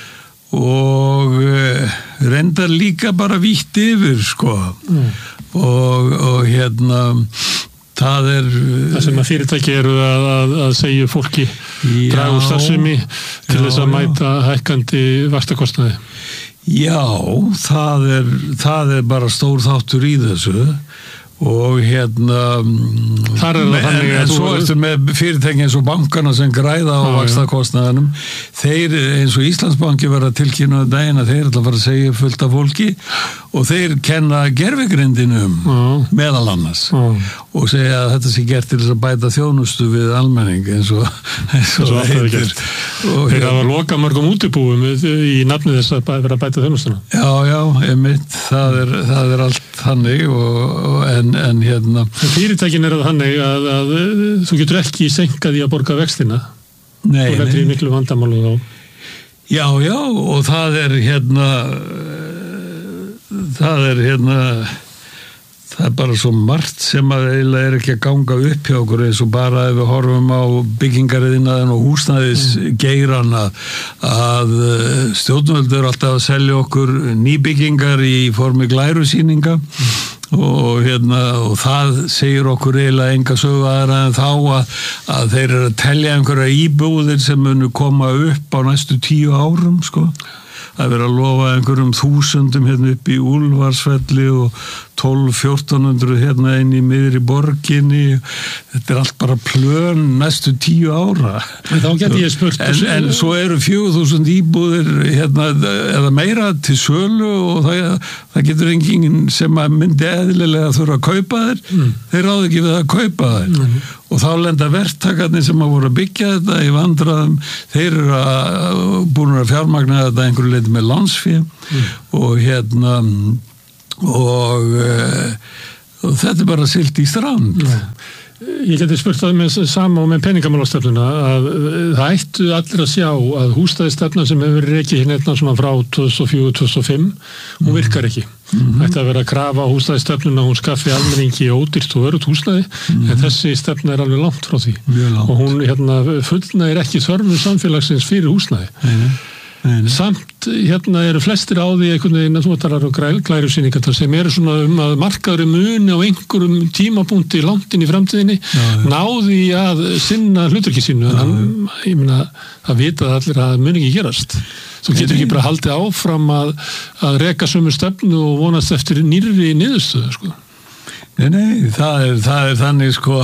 og uh, reyndar líka bara vítt yfir sko mm. og, og hérna það er það sem að fyrirtæki eru að, að, að segja fólki draga úr starfsemi til já, þess að mæta hækkandi vaxtakostnaði. Já, það er, það er bara stór þáttur í þessu og hérna þar er það þannig að en svo ertu með fyrirtæki eins og bankana sem græða á vaxtakostnaðanum þeir eins og Íslandsbanki verða tilkynna daginn að þeir ætla að fara að segja fullt af fólki og þeir kenna gervigrindinum mm. meðal annars mm. og segja að þetta sé gert til þess að bæta þjónustu við almenning eins og, eins og það heitir og þeir hafa loka mörgum útibúum í nafni þess að vera að bæta þjónustuna. Já, já, einmitt það er, það er allt þannig og, og en, en hérna fyrirtækin er það þannig að, að, að þú getur ekki senkað í að borga vextina nei, og þetta er miklu vandamálu þá. Já, já, og það er hérna það er hérna það er bara svo margt sem að eiginlega er ekki að ganga upp hjá okkur eins og bara ef við horfum á byggingariðnaðinn og húsnæðisgeiran að, að stjórnvöld eru alltaf að selja okkur nýbyggingar í formi glærusýninga mm. og hérna og það segir okkur eiginlega enga sögu aðra en þá að, að þeir eru að telja einhverja íbúðir sem munu koma upp á næstu tíu árum sko að vera að lofa einhverjum þúsundum hérna upp í Úlfarsfelli og tólf fjórtán hundruð hérna inn í miðri borginni. Þetta er allt bara plön næstu tíu ára. En þá geti ég spurt. En, en svo eru fjögur þúsund íbúðir hérna, eða meira til sölu og það, það getur enginn sem að myndi eðlilega þurfa að kaupa þér. Mm. Þeir ráðu ekki við að kaupa þér. Mm. Og þá lenda verktakarnir sem að voru að byggja þetta í vandræðum, þeir eru að, búin að fjármagna þetta einhverju leiti með lánsfé mm. og hérna og, og þetta er bara silt í strand. Mm. Ég geti spurt það með sama og með peningamálastefnuna að það ættu allir að sjá að húsnæðisstefna sem hefur verið rekið hérna svona frá tvö þúsund og fjögur til tvö þúsund og fimm, hún virkar ekki. Mm-hmm. Ætti að vera að krafa á húsnæðisstefnuna, hún skaffi almenningi ódýrt og örugt húsnæði, mm-hmm. en þessi stefna er alveg langt frá því. Langt. Og hún hérna, fullnægir ekki þörfum samfélagsins fyrir húsnæði. Nei, nei, nei. Samt hérna eru flestir á því einhvern veginn að þú talar á glærusýningar sem eru svona um að markaður muni á einhverjum tímapunkti langt inn í framtíðinni já, náði að sinna hluturki sínu en hann, ég meina, það vita allir að það muni ekki gerast. Þú getur ekki bara haldið áfram að, að reka sömu stefnu og vonast eftir nýrri niðurstöðu, sko. Nei, nei, það er, það er þannig sko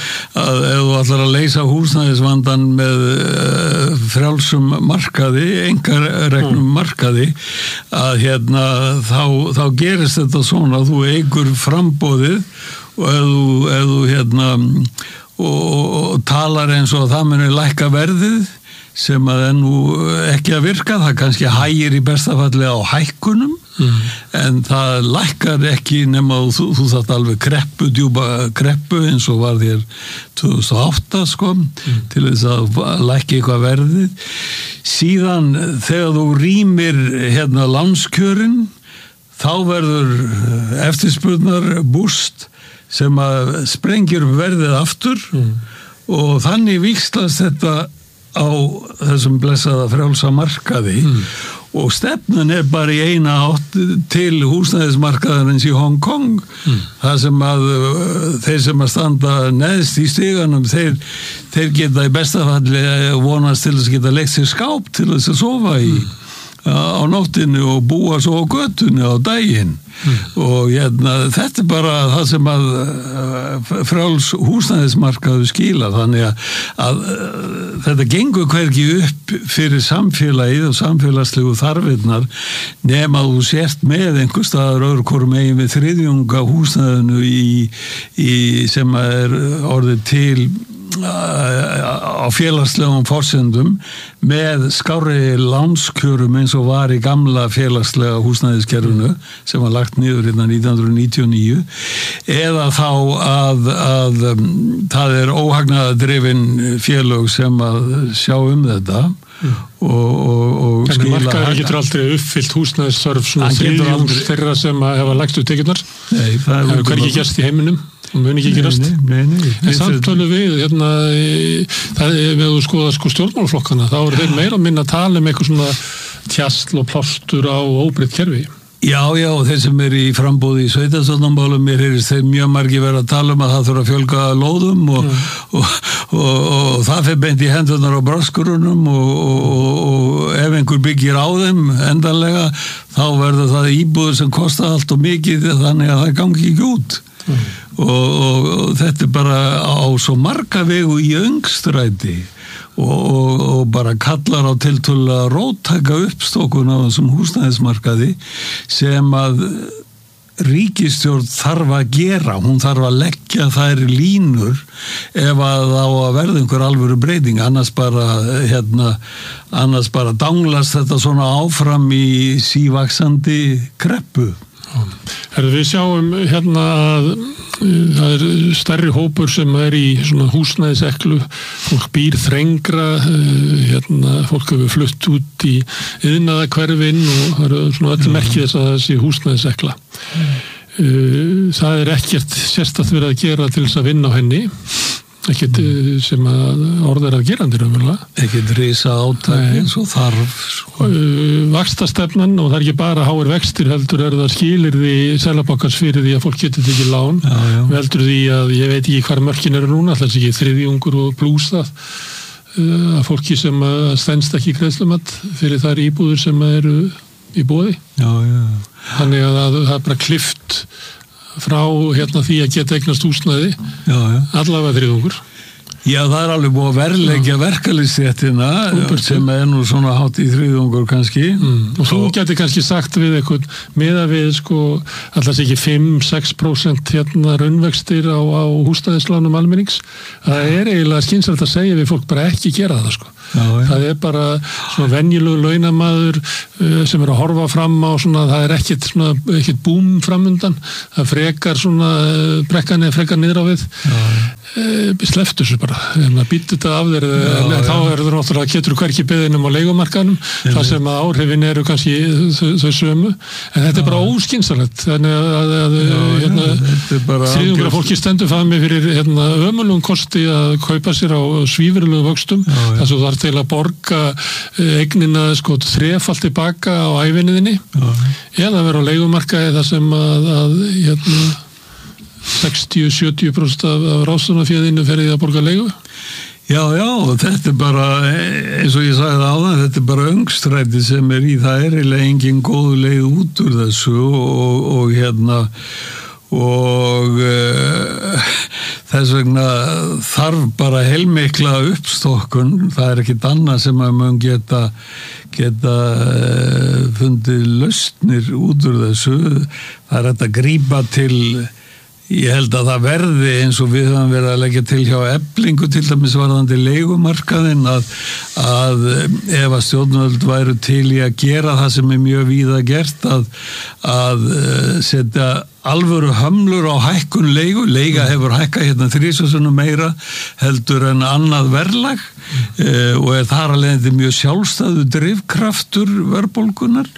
að ef þú ætlar að leysa húsnæðisvandan með uh, frjálsum markaði, engar regnum markaði, að hérna þá, þá gerist þetta svona að þú eigur frambóðið og ef þú, ef þú hérna og, og talar eins og það muni lækka verðið sem að er nú ekki að virka, það kannski hægir í bestafalli á hækkunum mm. en það lækkar ekki nema þú, þú þarft alveg kreppu, djúpa kreppu eins og var þér tvö þúsund og átta sko mm. til þess að lækki eitthvað verðið. Síðan þegar þú rýmir hérna lánskjörin þá verður eftirspurnar búst sem að sprengir verðið aftur mm. og þannig víxlast þetta á þessum blessaða frjálsa markaði mm. og stefnun er bara í eina átt til húsnæðismarkaðarins í Hong Kong mm. það sem að þeir sem að standa neðst í stiganum þeir, þeir geta í bestafalli vonast til þess að geta leikt sér skáp til þess að sofa í mm. á nóttinu og búa svo á götunni á daginn mm. og hérna, þetta er bara það sem að frjáls húsnæðismarkaðu skila þannig að, að þetta gengur hvergi upp fyrir samfélagið og samfélagslegu þarfinnar nema að þú sért með einhver staðar öðru hvorum megin við þriðjunga húsnæðinu í, í sem er orðið til á félagslegum forsendum með skárri lánskjörum eins og var í gamla félagslega húsnæðiskerfinu sem var lagt niður hérna nítján hundruð níutíu og níu eða þá að, að það er óhagnaðardrifin félög sem að sjá um þetta mm. og, og, og en markaður getur aldrei uppfyllt húsnæðisþörf svona þriðjungs þeirra sem hafa lagst upp tekjurnar það hefur hvergi gerst í heiminum og muni ekki gerast en samtölu við hérna, það er við að skoða sko stjórnmálaflokkana þá eru þeir meira að minna að tala um eitthvað svona tjastl og plástur á óbreytt kerfi. Já, já, þeir sem er í frambúði í sveitarstjórnarmálum mér heyrist þeir mjög margir vera að tala um að það þurfa að fjölga lóðum og, mm. og, og, og, og það fyrir beint í hendunar á braskurunum og, og, og ef einhver byggir á þeim endanlega þá verður það íbúður sem kosta allt og mikið þannig að það gangi ekki út. Mm. Og, og, og þetta er bara á svo marga vegu í öngstræti og, og, og bara kallar á tiltölu að róttaka uppstokkun á þessum húsnæðismarkaði sem að ríkisstjórn þarf að gera, hún þarf að leggja þær línur ef að á að verða einhver alvöru breyting annars bara hérna, annars bara danglast þetta svona áfram í sívaxandi kreppu. Herðu, við sjáum hérna að það er stærri hópur sem er í svona húsnæðiseklu fólk býr þrengra hérna, fólk hefur flutt út í iðnaðarhverfin og það eru svona öll merki þess að það sé húsnæðisekla mm. það er ekkert sérstakt verið að gera til þess að vinna á henni ekkert sem að orð er að gerandi raunverulega. Ekkert risa átak eins og þarf. Sko. Vaxtastefnan og það er ekki bara háir vextir heldur er það skilyrði Seðlabankans fyrir því að fólk getur tekið lán. Já, já. Veldur því að ég veit ekki hvar mörkin eru núna, alltaf ekki þriðjungur og plús það að fólki sem stendst ekki greiðslumat fyrir þær íbúður sem eru í boði. Já, já. Þannig að það er bara klift frá hérna því að geta eignast húsnæði, já, já. Allavega þriðungur. Já, það er alveg búið að verðleggja verkalýðsstéttina sem er nú svona hátt í þriðjungur kannski. Mm. Og þú getur kannski sagt við eitthvað meða við sko alltaf ekki fimm til sex prósent hérna raunvextir á, á húsnæðislánum almennings. Það er eiginlega skynsamlegt að segja við fólk bara ekki gera það sko. Já, já. Það er bara svona venjulegu launamaður uh, sem er að horfa fram á svona, það er ekkit svona, ekkit búm framundan, það frekar svona uh, brekkan eða frekar niður á við uh, sleftu þessu bara, en að býta þetta af þér, já, en, en þá er það náttúrulega getur hverki beðinum á leigumarkanum, það sem að áhrifin eru kannski þau, þau sömu, en þetta já. Er bara óskynsalegt, þannig að, að já, hérna, þriðjungur af fólki stendur fami fyrir hérna, ömulum kosti að kaupa sér á svífurlegu vöxtum, þess að það til að borga eignina sko þrefalt tilbaka á ævinniðinni eða vera á leigumarkaði þar sem að, að hérna, sextíu til sjötíu prósent af, af ráðstöfunarféðinu ferði að borga leigu. Já, já, þetta er bara eins og ég sagði áðan, þetta er bara öngstræti sem er í, það er eiginlega engin góð leið út úr þessu og, og hérna og uh, þess vegna þarf bara heilmikla uppstokkun, það er ekkit annað sem að maður geta geta uh, fundið lausnir út úr þessu, það er þetta að grípa til, ég held að það verði eins og við höfum verið að leggja til hjá Eflingu til dæmis varðandi leigumarkaðinn að, að ef að stjórnvöld væru til í að gera það sem er mjög víða gert að, að setja alvöru hömlur á hækkun leigu, leiga hefur hækkað hérna þrísvarsinnum meira heldur en annað verðlag mm. uh, og er þar að leiðandi mjög sjálfstæðu drifkraftur verðbólgunar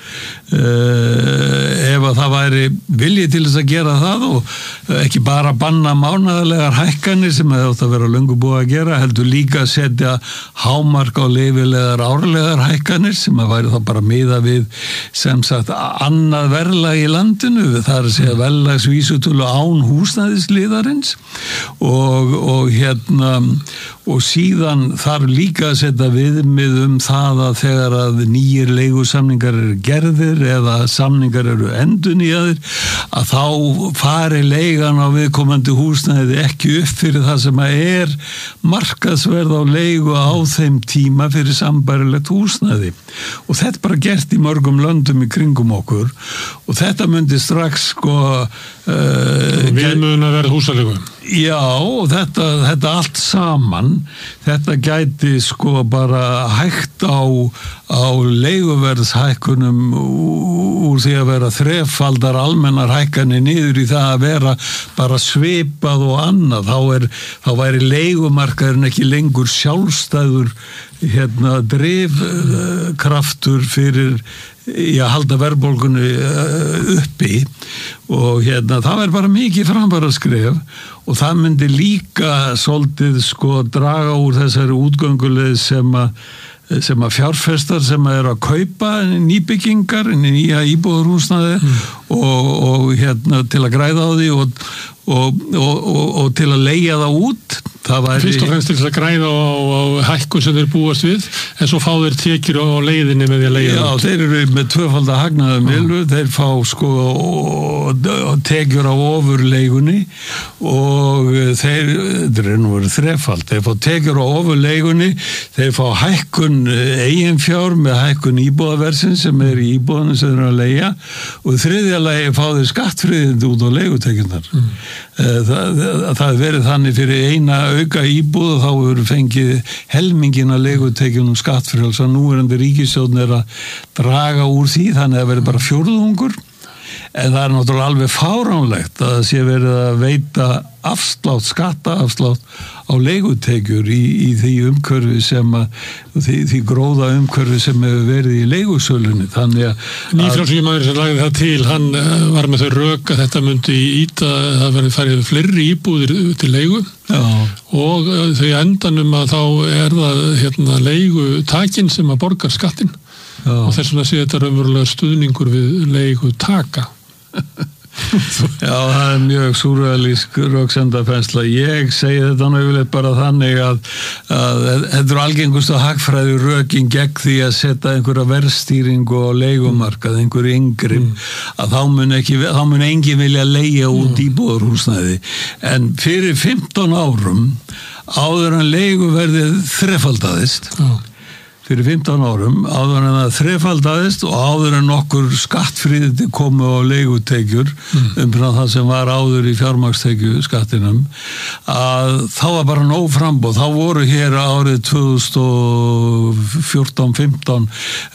uh, ef að það væri viljið til þess að gera það og ekki bara banna mánaðarlegar hækkanir sem hefði átt að vera löngu búið að gera, heldur líka að setja hámark á leyfilegar árlegar hækkanir sem að væri þá bara miða við sem sagt annað verðlag í landinu, það er að segja vel verðlagsvísitölu án húsnæðisliðarins og, og hérna og síðan þarf líka að setja viðmið um það að þegar að nýjir leigusamningar eru gerðir eða samningar eru endurnýjaðir að þá fari leigan á viðkomandi húsnæði ekki upp fyrir það sem að er markaðsverð á leigu á þeim tíma fyrir sambærilegt húsnæði og þetta er bara gert í mörgum löndum í kringum okkur og þetta myndi strax sko uh, viðmiðun að verða húsaleigu. Já, og þetta, þetta allt saman, þetta gæti sko bara hægt á, á leiguverðshækkunum úr því að vera þrefaldar almennar hækkanir niður í það að vera bara svipað og annað. Þá, er, þá væri leigumarkaðurinn ekki lengur sjálfstæður hérna, drifkraftur fyrir í að halda verðbólgunni uppi og hérna það er bara mikið framfaraskref og það myndi líka svolítið sko draga úr þessari útgönguleið sem að sem að fjárfestar sem að eru að kaupa nýbyggingar, nýja íbúðarhúsnæði mm. og, og hérna til að græða á því og, og, og, og, og til að leigja það út. Það væri... Fyrst og fremst til að græða á, á hækkun sem þeir búast við, en svo fá þeir tekjur á leiðinni með því að leigja það út. Já, þeir eru með tvöfalda hagnaðum millu, mm. þeir fá sko tekjur á ofurleigunni og þeir, þeir eru nú verið þrefald, þeir fá tekjur á ofurleigunni, þeir fá hækkun eiginfjár með hækkun íbúðaversin sem er í íbúðanum sem þeir eru að leigja og þriðja lagi fá þeir skattfriðindi út á leigutekjurnar. Mm. Það, það, það verið þannig fyrir eina auka íbúð og þá eru fengið helmingin að leigutekjunum skattfrjáls og núverandi ríkisstjórn er að draga úr því þannig að verið bara fjórðungur en það er náttúrulega alveg fáránlegt að það sé verið að veita afslátt, skattaafslátt á leigutekjur í, í því umhverfi sem að því, því gróða umhverfi sem hefur verið í leigusölunni þannig að Nýfrjálsvíkjamaður sem lagði það til, hann var með þau rök að þetta myndi íta það verið farið fleiri íbúðir til leigu Já. Og þau endanum að þá er það hérna, leigutakinn sem að borgar skattin Já. Og þess vegna sé þetta raunverulega stuðningur við leigutaka Já, það er mjög súrrealísk röksemdafensla. Ég segi þetta náttúrulega bara þannig að, að þetta er algengustu hagfræði rökin gegn því að setja einhverja verðstýringu á leigumarkað, einhverju inngrip, mm. að þá mun ekki, þá mun enginn vilja leigja út mm. íbúðarhúsnæði. En fyrir fimmtán árum áður en leiguverðið þrefaldaðist, mm. fyrir fimmtán árum, áður en það þrefaldaðist og áður en okkur skattfríði komu á leigutekjur mm. umfram það sem var áður í fjármagnstekju skattinum, að þá var bara nóg framboð. Þá voru hér árið tvö þúsund fjórtán fimmtán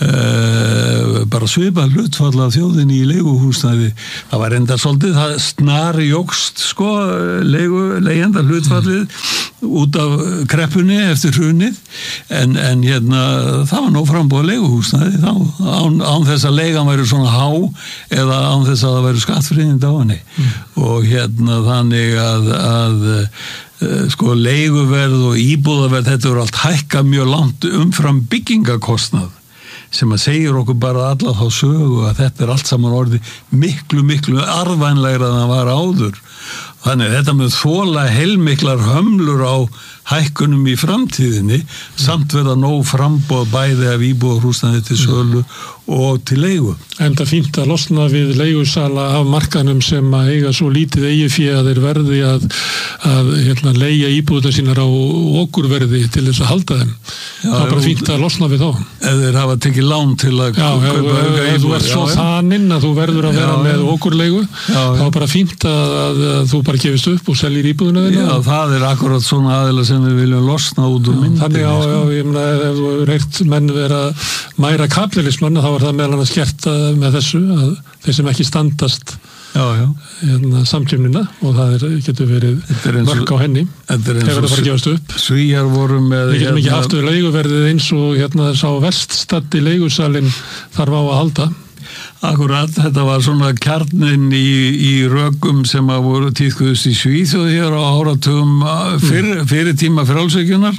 eh, bara svipað hlutfall af þjóðinni í leiguhúsnæði. Það var enda svolítið, það snari jógst sko, leigu, leigjenda hlutfallið mm. út af kreppunni eftir hrunið, en, en hérna það var nóg framboð leiguhúsnæði þá, án, án þess að leigan væri svona há eða án þess að það væri skattfríðind á henni mm. og hérna þannig að, að uh, sko leiguverð og íbúðaverð, þetta voru allt hækka mjög langt umfram byggingakostnað sem að segir okkur bara alla þá sögu að þetta er allt saman orðið miklu, miklu arðvænlegra en það var áður. Þannig að þetta með þola heilmiklar hömlur á hækkunum í framtíðinni samt verða nóg framboð bæði af íbúðarhúsnæði til sölu og til leigu. En það fínt að losna við leigusala af markanum sem að eiga svo lítið eigið fé að þeir verði að, að hérna, leigja íbúðar sínar á okurverði til þess að halda þeim. Já, það er bara fínt að losna við þá. Ef þeir hafa tekið lán til að já, kaupa auka íbúðar. Þú ert svo þaninn að þú verður að vera já, með okurleigu, þá er bara fínt að, að, að þú bara gefist upp og seljir íbúðuna þeirra. Já, það er akkurat svona aðeila sem við viljum losna út úr myndinni. Þannig á, já, ég meina, ef þú reyrt menn vera mæra kapitalismann, þá er það meðal annars gert með þessu að þeir sem ekki standast já, já. Hérna, samkeppnina og það er, getur verið mörg á henni hefur það fara að gefast upp. Svíjar voru með við getum ekki haft við leiguverðið eins og hérna sá verststaddi leigusalinn þarf á að halda. Akkurat, þetta var svona kjarnin í, í rökum sem að voru tíðkuðust í Svíþjóð hér á áratugum fyr, fyrir tíma frjálsökjunar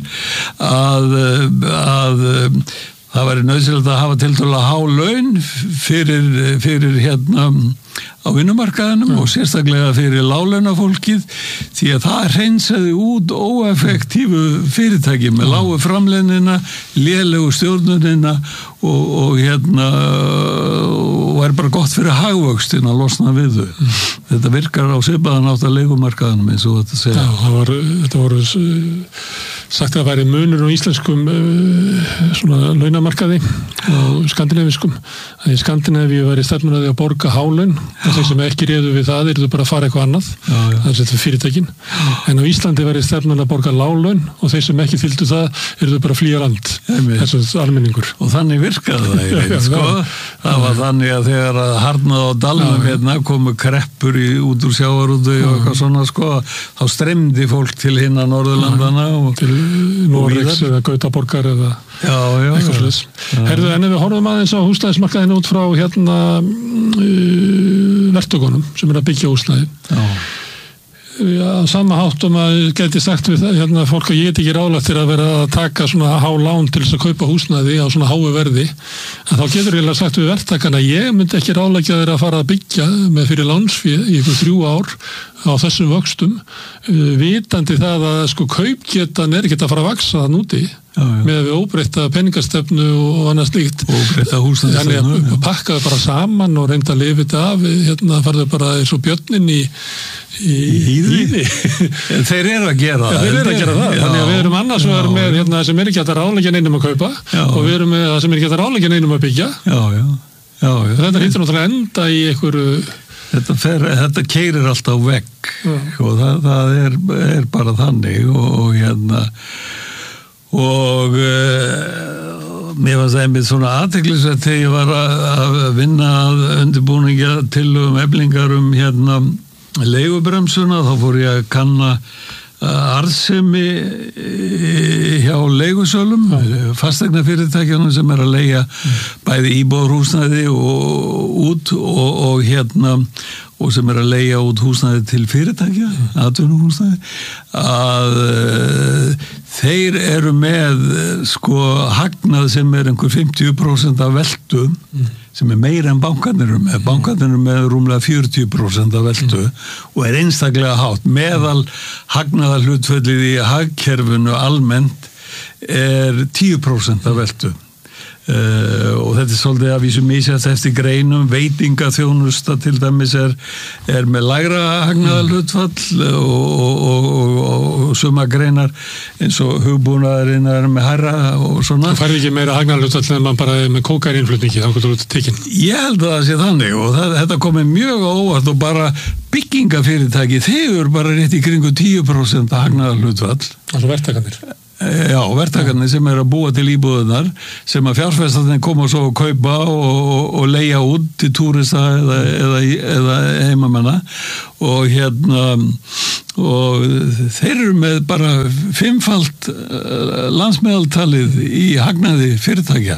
að, að það væri nauðsynlegt að hafa tiltölulega há laun fyrir, fyrir hérna á vinnumarkaðinum mm. og sérstaklega fyrir láglaunafólkið því að það hreinsaði út óeffektífu fyrirtæki með lágu framleiðnina, lélegu stjórnunina og, og hérna og er bara gott fyrir hagvöxtin að losna við þau. Mm. Þetta virkar á svipaðan átt að leigumarkaðinum eins og þetta segja. Já, það var, þetta voru sagt að væri munur á íslenskum svona launamarkaði og skandinaviskum. Í Skandinavíu væri stefnun að því að borga hálaun og þeir sem ekki réðu við það eru bara að fara eitthvað annað, já, já. Það er þetta fyrirtækin. En á Íslandi væri stefnun að borga láglaun og þeir sem ekki fylgdu það eru bara að flýja land, þess að almenningur. Og þannig virkaði það, ég veit, sko. Það var þannig að þegar að harnaði á dalnum hérna komu kreppur í, út úr sjávarútu og eitthvað svona, sko, þá streymdi fólk til hinna Norðurlandana og til Noregs eða Gautaborgar eða já, já, eitthvað slúðis. Herðu, en ef við horfum aðeins á húsnæðismarkaðinu út frá hérna uh, verktökunum sem er að byggja húsnæði. Já. Já, sama háttum að geti sagt við það, hérna, fólk að ég get ekki ráðlagt til að vera að taka svona há lán til þess að kaupa húsnæði á svona háu verði, en þá getur ég sagt við verktakana, ég myndi ekki ráðleggja þeirra að fara að byggja með fyrir lánsfé í ykkur þrjú ár á þessum vöxtum, vitandi það að sko kaupgetan er ekki að fara að vaksa það núti. Já, já. Með við óbreytta peningastefnu og annað slíkt óbreytta húsnæðisstefnu þannig að pakka það bara saman og reynda að lifa þetta af hérna farðu bara eins og björnin í í hýði þeir eru að gera það, já, þeir eru að gera það. Já. Þannig að við erum annars vegar með hérna, sem er ekki hægt að ráðleggja neinum að kaupa já. Og við erum með það sem er ekki hægt að ráðleggja neinum að byggja já, já. Já, já. Þetta hittir náttúrulega enda í einhverju Þetta, fer, þetta keyrir alltaf vekk og það, það er, er bara þannig og, og hérna og uh, mér var það einmitt svona athyglisvert þegar ég var að, að vinna að undirbúninga til um eflingar um hérna leigubremsuna, þá fór ég að kanna arðsemi hjá leigusölum, fasteignafyrirtækjunum sem er að leigja bæði íbúðarhúsnæði og út og, og hérna og sem er að leigja út húsnæði til fyrirtækja, atvinnuhúsnæði, að uh, þeir eru með sko hagnað sem er einhver fimmtíu prósent af veltu mm. sem er meira en bankarnir eru með. Bankarnir eru með rúmlega fjörutíu prósent af veltu mm. og er einstaklega hátt. Meðal hagnaðar hlutföllið í hagkerfinu almennt er tíu prósent af veltu. Uh, og þetta er svolítið að vísu misjast eftir greinum, veitingaþjónusta til dæmis er, er með lægra hagnaðarhlutfall og, og, og, og, og suma greinar eins og hugbúnaðurinn er með hærra og svona. Það færði ekki meira hagnaðarhlutfall en mann bara með kókaininnflutningi, þá getur þú tekinn. Ég held að það sé þannig og það, þetta komið mjög óvart og bara byggingafyrirtæki, þeir eru bara rétt í kringu tíu prósent hagnaðarhlutfall. Altså verktakarnir. Já, verktakarnir sem er að búa til íbúðunar sem að fjárfestarnir koma svo að kaupa og, og, og leigja út til túrista eða, eða, eða heimamenna og hérna og þeir eru með bara fimmfalt landsmeðaltalið í hagnaði fyrirtækja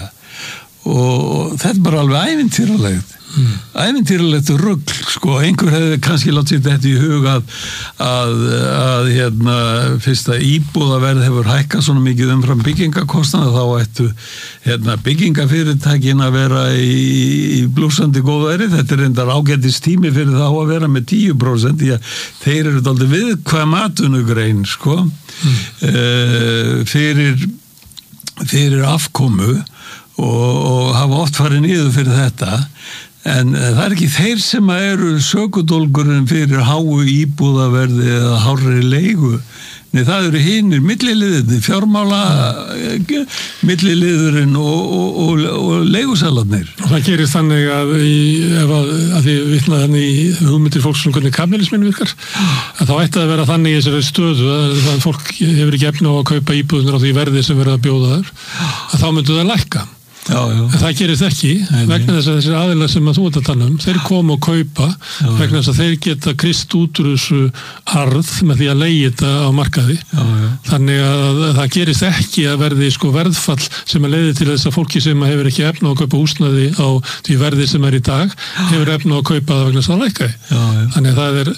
og þetta er bara alveg ævintýralegt mm. ævintýralegt rugl sko, einhver hefði kannski látið þetta í hug að, að, að hérna, fyrst að íbúðaverð hefur hækkað svona mikið umfram byggingakostnaða þá ættu hérna, byggingafyrirtækin að vera í, í blúsandi góðæri, þetta er reyndar ágætis tími fyrir þá að vera með tíu prósent því að þeir eru dálítið viðkvæm atvinnugrein sko mm. uh, fyrir fyrir afkomu og, og hafa oft farið niður fyrir þetta en það er ekki þeir sem eru sökudólgurinn fyrir háu íbúðaverði eða hárri leigu nei það eru hinir milliliðirnir fjármála milliliðurinn og, og, og, og leigusalarnir og það gerir þannig að, í, ef að, að því vitna þannig í hugmyndir fólks um hvernig kapitalismin virkar að þá ætti að vera þannig í þessari stöðu að, að fólk hefur ekki efni á að kaupa íbúðunar á því verði sem verða að bjóða þar að þá myndu það lækka Já, já. En það gerist ekki nei, vegna þess að þessir aðilar sem að þú ert að tala um þeir koma og kaupa já, vegna þess að þeir geta krist út úr þessu arð með því að leigja þetta á markaði já, já. Þannig að það gerist ekki að verði sko verðfall sem að leiði til þess að fólki sem hefur ekki efna á að kaupa húsnæði á því verði sem er í dag hefur efna á að kaupa það vegna þess að lækka þannig að það er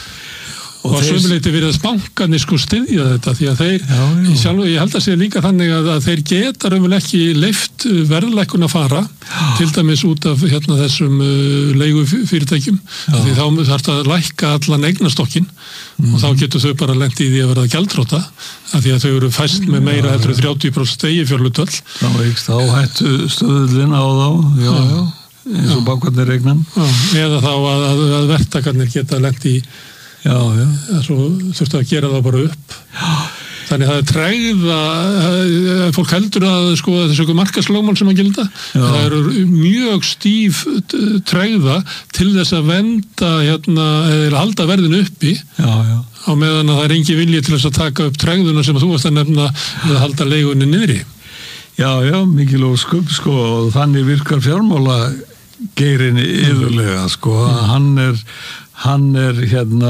og, og sömuleyti verið að bankarnir sko styðja þetta því að þeir, já, já. Ég, sjálf, ég held að sé líka þannig að, að þeir geta raunverulega ekki leyft verðlækkun að fara já. Til dæmis út af hérna þessum uh, leigufyrirtækjum því þá þarf það að lækka allan eignastokkin mm. og þá getur þau bara lent í því að verða gjaldþrota af því að þau eru fæst með meira heldur þrjátíu prósent eigifjárhlutvöll þá veikst þá hættu stöðlinn á þá já, já. Eins og bankarnir eignan eða þá að, að, að verktakarnir geta lent í Já, já. Svo þurftu að gera það bara upp. Já. Þannig það er tregða, fólk heldur að sko þessu markaslögmál sem að gilda. Já. Það eru mjög stíf tregða til þess að venda hérna, eða halda verðinu uppi. Já, já. Á meðan að það er engi vilji til þess að taka upp tregðuna sem að þú varst að nefna að halda leigunni niðri. Já, já, mikil og skubb sko og þannig virkar fjármála geirinni yfirlega sko. Mm. Hann er hann er hérna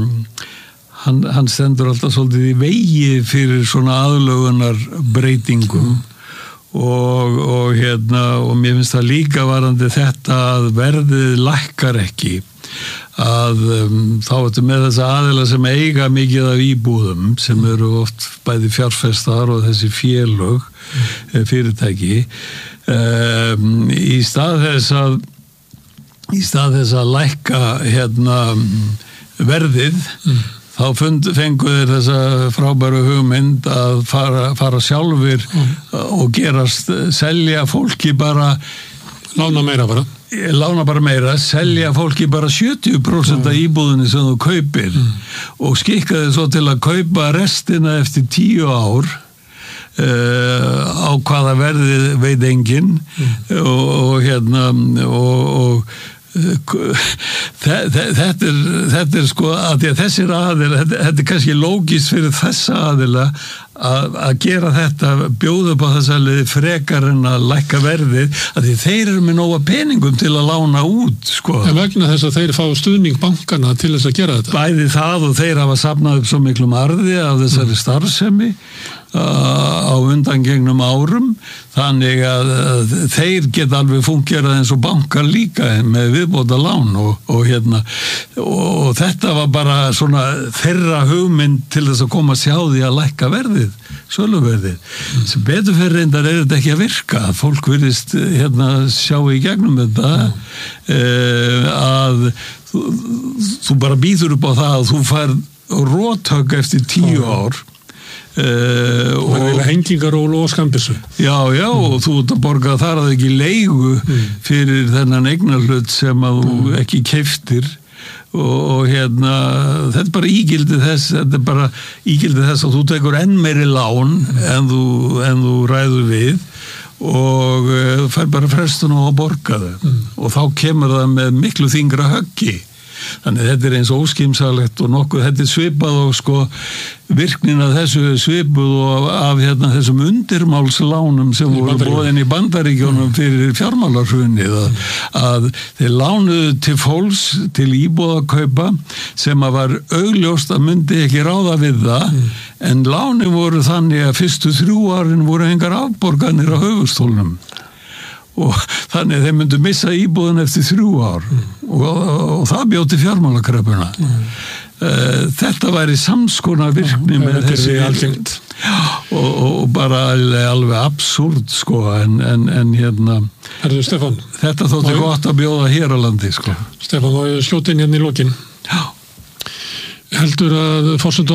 hann, hann stendur alltaf svolítið í vegi fyrir svona aðlögunar breytingum og, og hérna og mér finnst það líka varandi þetta að verðið lækkar ekki að um, þá ertu með þessa aðila sem eiga mikið af íbúðum sem eru oft bæði fjárfestar og þessi félög mm. fyrirtæki um, í stað þess að í stað þess að lækka hérna verðið mm. þá fund, fengu þeir þessa frábæru hugmynd að fara, fara sjálfur mm. og gerast, selja fólki bara lána meira bara lána bara meira, selja fólki bara sjötíu prósent af íbúðinni sem þú kaupir mm. og skikka þið svo til að kaupa restina eftir tíu ár Uh, á hvaða verði veit enginn mm. og, og hérna og, og þetta er, þetta er sko að þessir aðila, þetta, þetta er kannski lógist fyrir þessa aðila að, að gera þetta, bjóða upp á þessa liði frekar en að lækka verðið að því þeir eru með nóga peningum til að lána út sko. En vegna þess að þeir fá stuðning bankana til þess að gera þetta? Bæði það og þeir hafa safnað upp svo miklum arði af þessari mm. starfsemi á undangengnum árum þannig að, að þeir geta alveg fungerað eins og bankar líka með viðbóta lán og, og hérna og þetta var bara svona þeirra hugmynd til þess að koma að sjá því að lækka verðið söluverðið. Mm. Sem betur fyrir reyndar er þetta ekki að virka. Fólk virðist hérna sjá í gegnum þetta mm. uh, að þú, þú bara býður upp á það að þú fær róttök eftir tíu mm. ár. Uh, og það er hengingaról og skambissu já, já, mm. og þú ert að borga þar að ekki leigu mm. fyrir þennan eignarhlut sem að þú mm. ekki keyptir og, og hérna þetta er bara ígildið þess þetta er bara ígildið þess að þú tekur enn meiri lán mm. en, þú, en þú ræður við og uh, fær bara frestun á að borga þau mm. og þá kemur það með miklu þyngra höggi. Þannig þetta er eins óskimsalegt og nokkuð, þetta er svipað og sko virknin að þessu svipuð og af hérna þessum undirmálslánum sem voru boðin í Bandaríkjónum fyrir fjármálahrunið að, að þeir lánuðu til fólks til íbúðakaupa sem að var augljóst að myndi ekki ráða við það mm. en láni voru þannig að fyrstu þrjú árin voru engar afborganir á höfustólnum. Og þannig þeir myndu missa íbúðin eftir þrjú ár mm. og, og, og það bjóti fjármálakrepuna mm. uh, þetta væri samskona virkni mm. með þessi og, og bara alveg absúrt sko en, en, en hérna Herðu, Stefán, þetta þótti gott að bjóða hér á landi sko. Stefán, má ég skjóta inn hérna í lokin? Já. Heldur að forseta